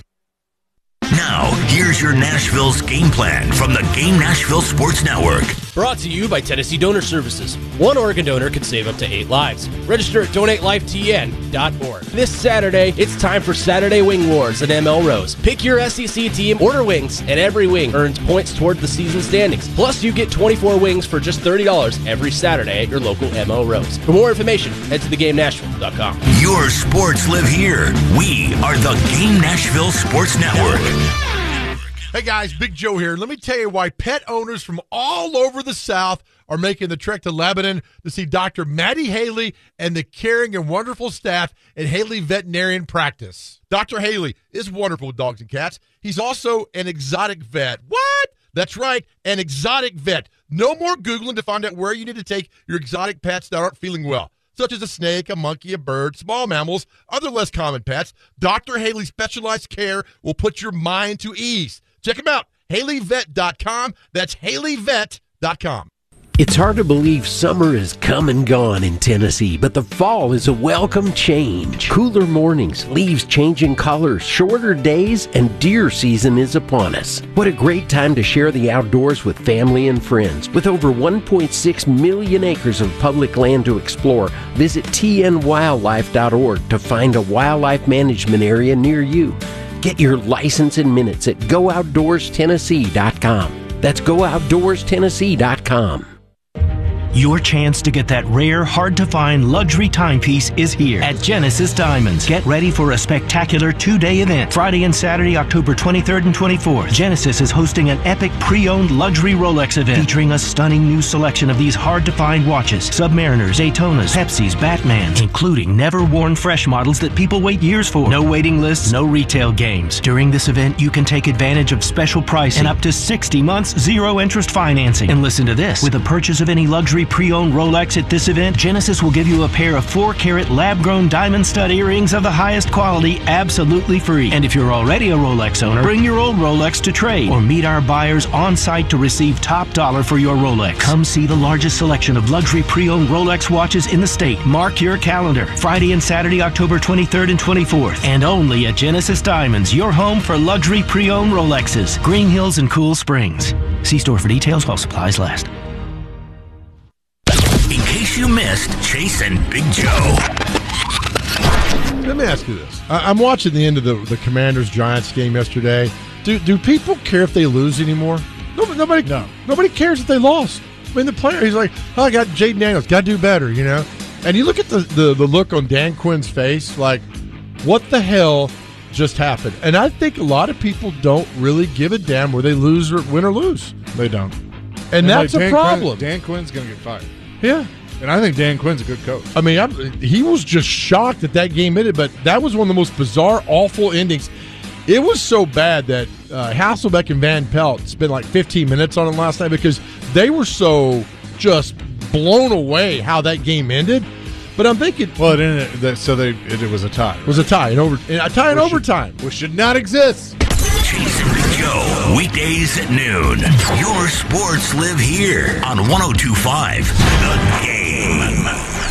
I: Now, here's your Nashville's game plan from the Game Nashville Sports Network.
L: Brought to you by Tennessee Donor Services. One organ donor can save up to eight lives. Register at donate life T N dot org. This Saturday, it's time for Saturday Wing Wars at M L Rose. Pick your S E C team, order wings, and every wing earns points toward the season standings. Plus, you get twenty-four wings for just thirty dollars every Saturday at your local M L Rose. For more information, head to the game nashville dot com.
I: Your sports live here. We are the Game Nashville Sports Network.
V: Hey guys, Big Joe here. Let me tell you why pet owners from all over the South are making the trek to Lebanon to see Doctor Maddie Haley and the caring and wonderful staff at Haley Veterinarian Practice. Doctor Haley is wonderful with dogs and cats. He's also an exotic vet. What? That's right, an exotic vet. No more Googling to find out where you need to take your exotic pets that aren't feeling well, such as a snake, a monkey, a bird, small mammals, other less common pets. Doctor Haley's specialized care will put your mind to ease. Check him out, Haley Vet dot com. That's Haley Vet dot com.
O: It's hard to believe summer is come and gone in Tennessee, but the fall is a welcome change. Cooler mornings, leaves changing colors, shorter days, and deer season is upon us. What a great time to share the outdoors with family and friends. With over one point six million acres of public land to explore, visit T N wildlife dot org to find a wildlife management area near you. Get your license in minutes at go outdoors tennessee dot com. That's go outdoors tennessee dot com.
X: Your chance to get that rare, hard-to-find luxury timepiece is here at Genesis Diamonds. Get ready for a spectacular two-day event. Friday and Saturday, October twenty-third and twenty-fourth. Genesis is hosting an epic pre-owned luxury Rolex event featuring a stunning new selection of these hard-to-find watches. Submariners, Daytonas, Pepsis, Batmans, including never-worn fresh models that people wait years for. No waiting lists, no retail games. During this event, you can take advantage of special pricing and up to sixty months zero-interest financing. And listen to this. With a purchase of any luxury pre-owned Rolex at this event, Genesis will give you a pair of four carat lab-grown diamond stud earrings of the highest quality absolutely free. And if you're already a Rolex owner, bring your old Rolex to trade or meet our buyers on site to receive top dollar for your Rolex. Come see the largest selection of luxury pre-owned Rolex watches in the state. Mark your calendar. Friday and Saturday, October twenty-third and twenty-fourth. And only at Genesis Diamonds, your home for luxury pre-owned Rolexes. Green Hills and Cool Springs. See store for details while supplies last.
I: In case you missed Chase and Big Joe.
V: Let me ask you this. I- I'm watching the end of the, the Commanders-Giants game yesterday. Do do people care if they lose anymore? Nobody, nobody, no. nobody cares if they lost. I mean, the player, he's like, oh, I got Jaden Daniels. Got to do better, you know? And you look at the, the, the look on Dan Quinn's face, like, what the hell just happened? And I think a lot of people don't really give a damn where they lose or win or lose.
Y: They don't.
V: And,
Y: and
V: that's
Y: like
V: a
Y: Dan
V: problem.
Y: Quinn, Dan Quinn's going to get fired.
V: Yeah.
Y: And I think Dan Quinn's a good coach.
V: I mean, I'm, he was just shocked that that game ended, but that was one of the most bizarre, awful endings. It was so bad that uh, Hasselbeck and Van Pelt spent like fifteen minutes on it last night because they were so just blown away how that game ended. But I'm thinking,
Y: well, it ended, so they it, it was a tie. Right?
V: It was a tie in over a tie in
Y: which
V: overtime,
Y: should, which should not exist.
I: Chase and Big Joe, weekdays at noon. Your sports live here on one oh two point five The Game.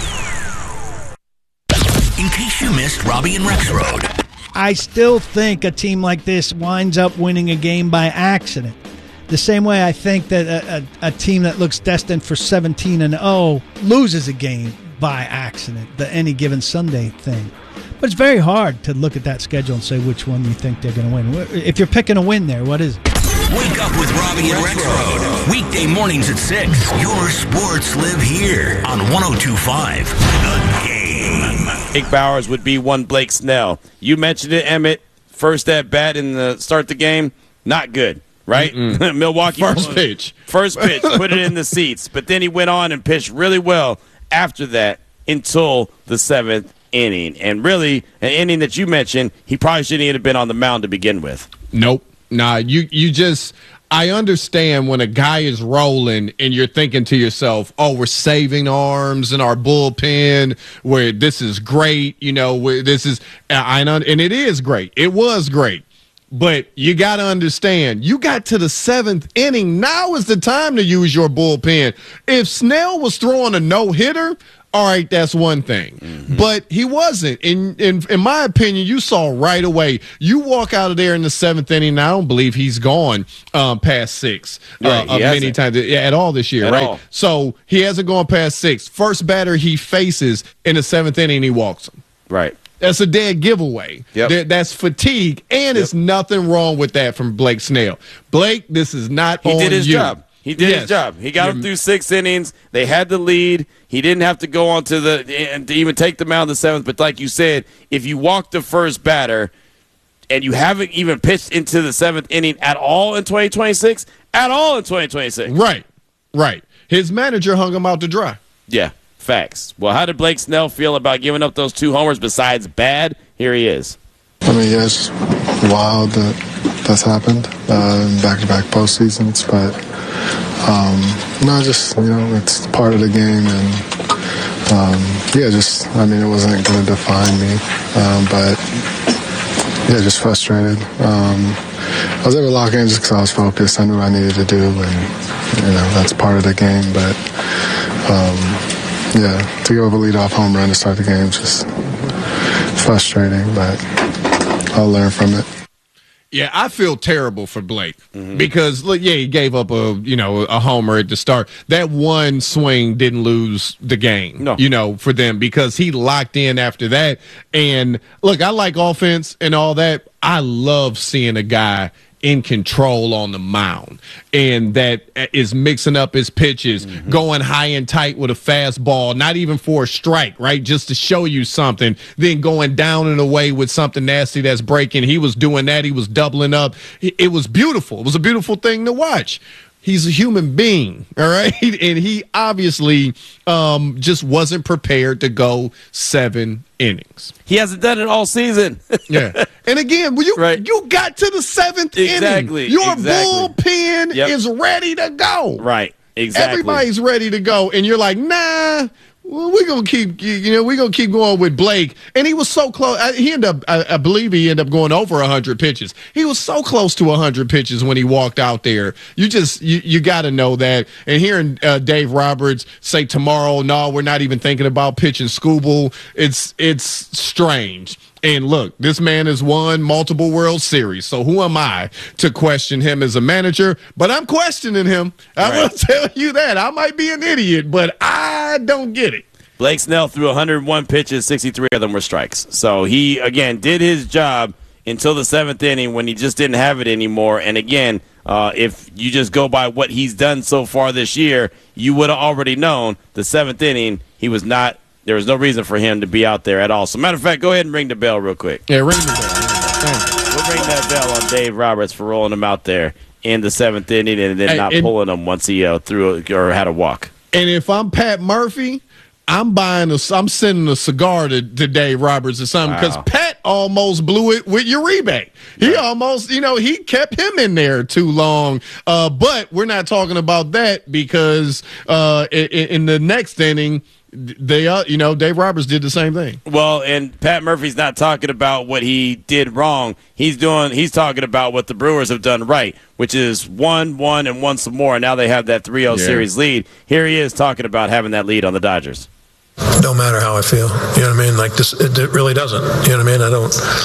I: In case you missed Robbie and Rexroad.
Z: I still think a team like this winds up winning a game by accident. The same way I think that a, a, a team that looks destined for seventeen and oh loses a game by accident, the any given Sunday thing. But it's very hard to look at that schedule and say which one you think they're going to win. If you're picking a win there, what is it?
I: Wake up with Robbie and Rexroad. Weekday mornings at six. Your sports live here on one oh two point five The Game.
M: Blake Bowers would be one Blake Snell. You mentioned it, Emmett. First at bat in the start the game, not good, right? Milwaukee.
N: First pitch.
M: First pitch, put it in the seats. But then he went on and pitched really well after that until the seventh inning. And really, an inning that you mentioned, he probably shouldn't even have been on the mound to begin with.
N: Nope. Nah, you, you just – I understand when a guy is rolling and you're thinking to yourself, oh, we're saving arms in our bullpen, where this is great, you know, where this is – I and it is great. It was great. But you got to understand, you got to the seventh inning. Now is the time to use your bullpen. If Snell was throwing a no-hitter – all right, that's one thing. Mm-hmm. But he wasn't. In, in in my opinion, you saw right away. You walk out of there in the seventh inning, and I don't believe he's gone um, past six
M: right,
N: uh, many times yeah, at all this year,
M: at
N: right?
M: All.
N: So he hasn't gone past six. First batter he faces in the seventh inning, he walks him.
M: Right.
N: That's a dead giveaway.
M: Yep.
N: That's fatigue, and yep. It's nothing wrong with that from Blake Snell. Blake, this is not
M: he
N: on you.
M: He did his job. He did
N: yes.
M: his job. He got him through six innings. They had the lead. He didn't have to go on to the and to even take the mound in the seventh. But like you said, if you walk the first batter and you haven't even pitched into the seventh inning at all in twenty twenty-six, at all in twenty twenty-six.
N: Right, right. His manager hung him out to dry.
M: Yeah, facts. Well, how did Blake Snell feel about giving up those two homers besides bad? Here he is.
C: I mean, yeah, it's wild that that's happened uh, in back-to-back postseasons, but um, no, just, you know, it's part of the game, and um, yeah, just, I mean, it wasn't going to define me, um, but yeah, just frustrated. Um, I was able to lock in just because I was focused. I knew what I needed to do, and, you know, that's part of the game, but um, yeah, to give up a leadoff home run to start the game is just frustrating, but I'll learn from it.
N: Yeah, I feel terrible for Blake mm-hmm. because look, yeah, he gave up a you know a homer at the start. That one swing didn't lose the game,
M: no.
N: you know, for them because he locked in after that. And look, I like offense and all that. I love seeing a guy in control on the mound and that is mixing up his pitches, mm-hmm. going high and tight with a fastball, not even for a strike, right? Just to show you something, then going down and away with something nasty that's breaking. He was doing that. He was doubling up. It was beautiful. It was a beautiful thing to watch. He's a human being, all right? And he obviously um, just wasn't prepared to go seven innings.
M: He hasn't done it all season.
N: Yeah. And again, you
M: right.
N: you got to the seventh
M: exactly.
N: inning. Your
M: exactly.
N: bullpen
M: yep.
N: is ready to go.
M: Right. Exactly.
N: Everybody's ready to go. And you're like, nah. Well, we're gonna keep, you know, we're gonna keep going with Blake, and he was so close. He ended up, I, I believe, he ended up going over a hundred pitches. He was so close to a hundred pitches when he walked out there. You just, you, you got to know that. And hearing uh, Dave Roberts say tomorrow, no, we're not even thinking about pitching Skubal. It's, it's strange. And look, this man has won multiple World Series, so who am I to question him as a manager? But I'm questioning him. I'm right. going to tell you that. I might be an idiot, but I don't get it.
M: Blake Snell threw one hundred one pitches, sixty-three of them were strikes. So he, again, did his job until the seventh inning when he just didn't have it anymore. And, again, uh, if you just go by what he's done so far this year, you would have already known the seventh inning he was not – there was no reason for him to be out there at all. So, matter of fact, go ahead and ring the bell real quick.
N: Yeah, ring the bell.
M: We'll ring that bell on Dave Roberts for rolling him out there in the seventh inning and then
N: hey,
M: not
N: and,
M: pulling him once he uh, threw a, or had a walk.
N: And if I'm Pat Murphy, I'm buying a, I'm sending a cigar to, to Dave Roberts or something because wow. Pat almost blew it with Uribe. He right. almost, you know, he kept him in there too long. Uh, but we're not talking about that because uh, in, in the next inning, They, uh, you know, Dave Roberts did the same thing.
M: Well, and Pat Murphy's not talking about what he did wrong. He's doing. He's talking about what the Brewers have done right, which is one, one, and one some more. And now they have that three oh yeah. series lead. Here he is talking about having that lead on the Dodgers.
B: Don't matter how I feel. You know what I mean? Like this, it, it really doesn't. You know what I mean? I don't.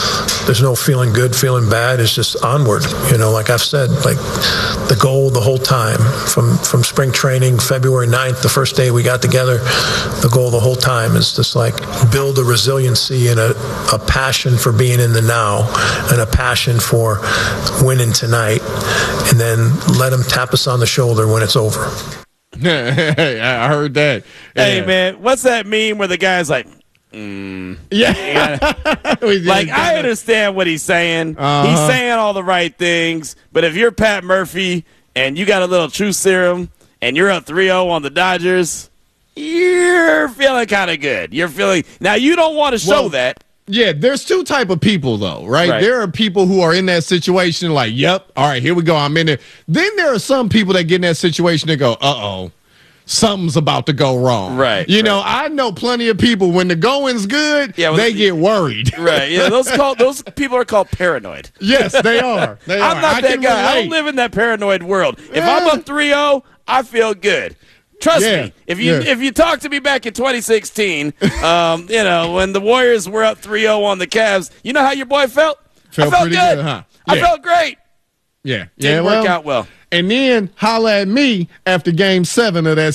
B: there's no feeling good, feeling bad. It's just onward. You know, like I've said, like the goal the whole time from, from spring training, February ninth, the first day we got together, the goal the whole time is just like build a resiliency and a, a passion for being in the now and a passion for winning tonight, and then let them tap us on the shoulder when it's over.
N: I heard that.
M: Hey,
N: Yeah.
M: man, what's that meme where the guy's like, mm.
N: Yeah.
M: Like, I understand what he's saying.
N: Uh-huh.
M: He's saying all the right things, but if you're Pat Murphy and you got a little truth serum and you're up three oh on the Dodgers, you're feeling kind of good. You're feeling – now, you don't want to show
N: Well,
M: that.
N: Yeah, there's two type of people, though, right?
M: Right.
N: There are people who are in that situation like, yep, all right, here we go, I'm in there. Then there are some people that get in that situation and go, uh-oh, something's about to go wrong.
M: Right.
N: You know, I know plenty of people, when the going's good,
M: Yeah, well,
N: they get worried.
M: Right. Yeah, those called, those people are called paranoid.
N: Yes, they are. They
M: I'm
N: are.
M: not
N: I
M: that
N: can
M: guy. I
N: relate.
M: don't live in that paranoid world. If
N: Yeah.
M: I'm up three oh, I feel good. Trust
N: Yeah.
M: me. If you
N: Yeah.
M: if you talk to me back in twenty sixteen, um, you know, when the Warriors were up three oh on the Cavs, you know how your boy felt?
N: Felt
M: I felt
N: pretty
M: good.
N: good, huh?
M: I
N: Yeah.
M: felt great.
N: Yeah.
M: Didn't
N: yeah,
M: work
N: well,
M: out well.
N: And then holla at me after game seven of that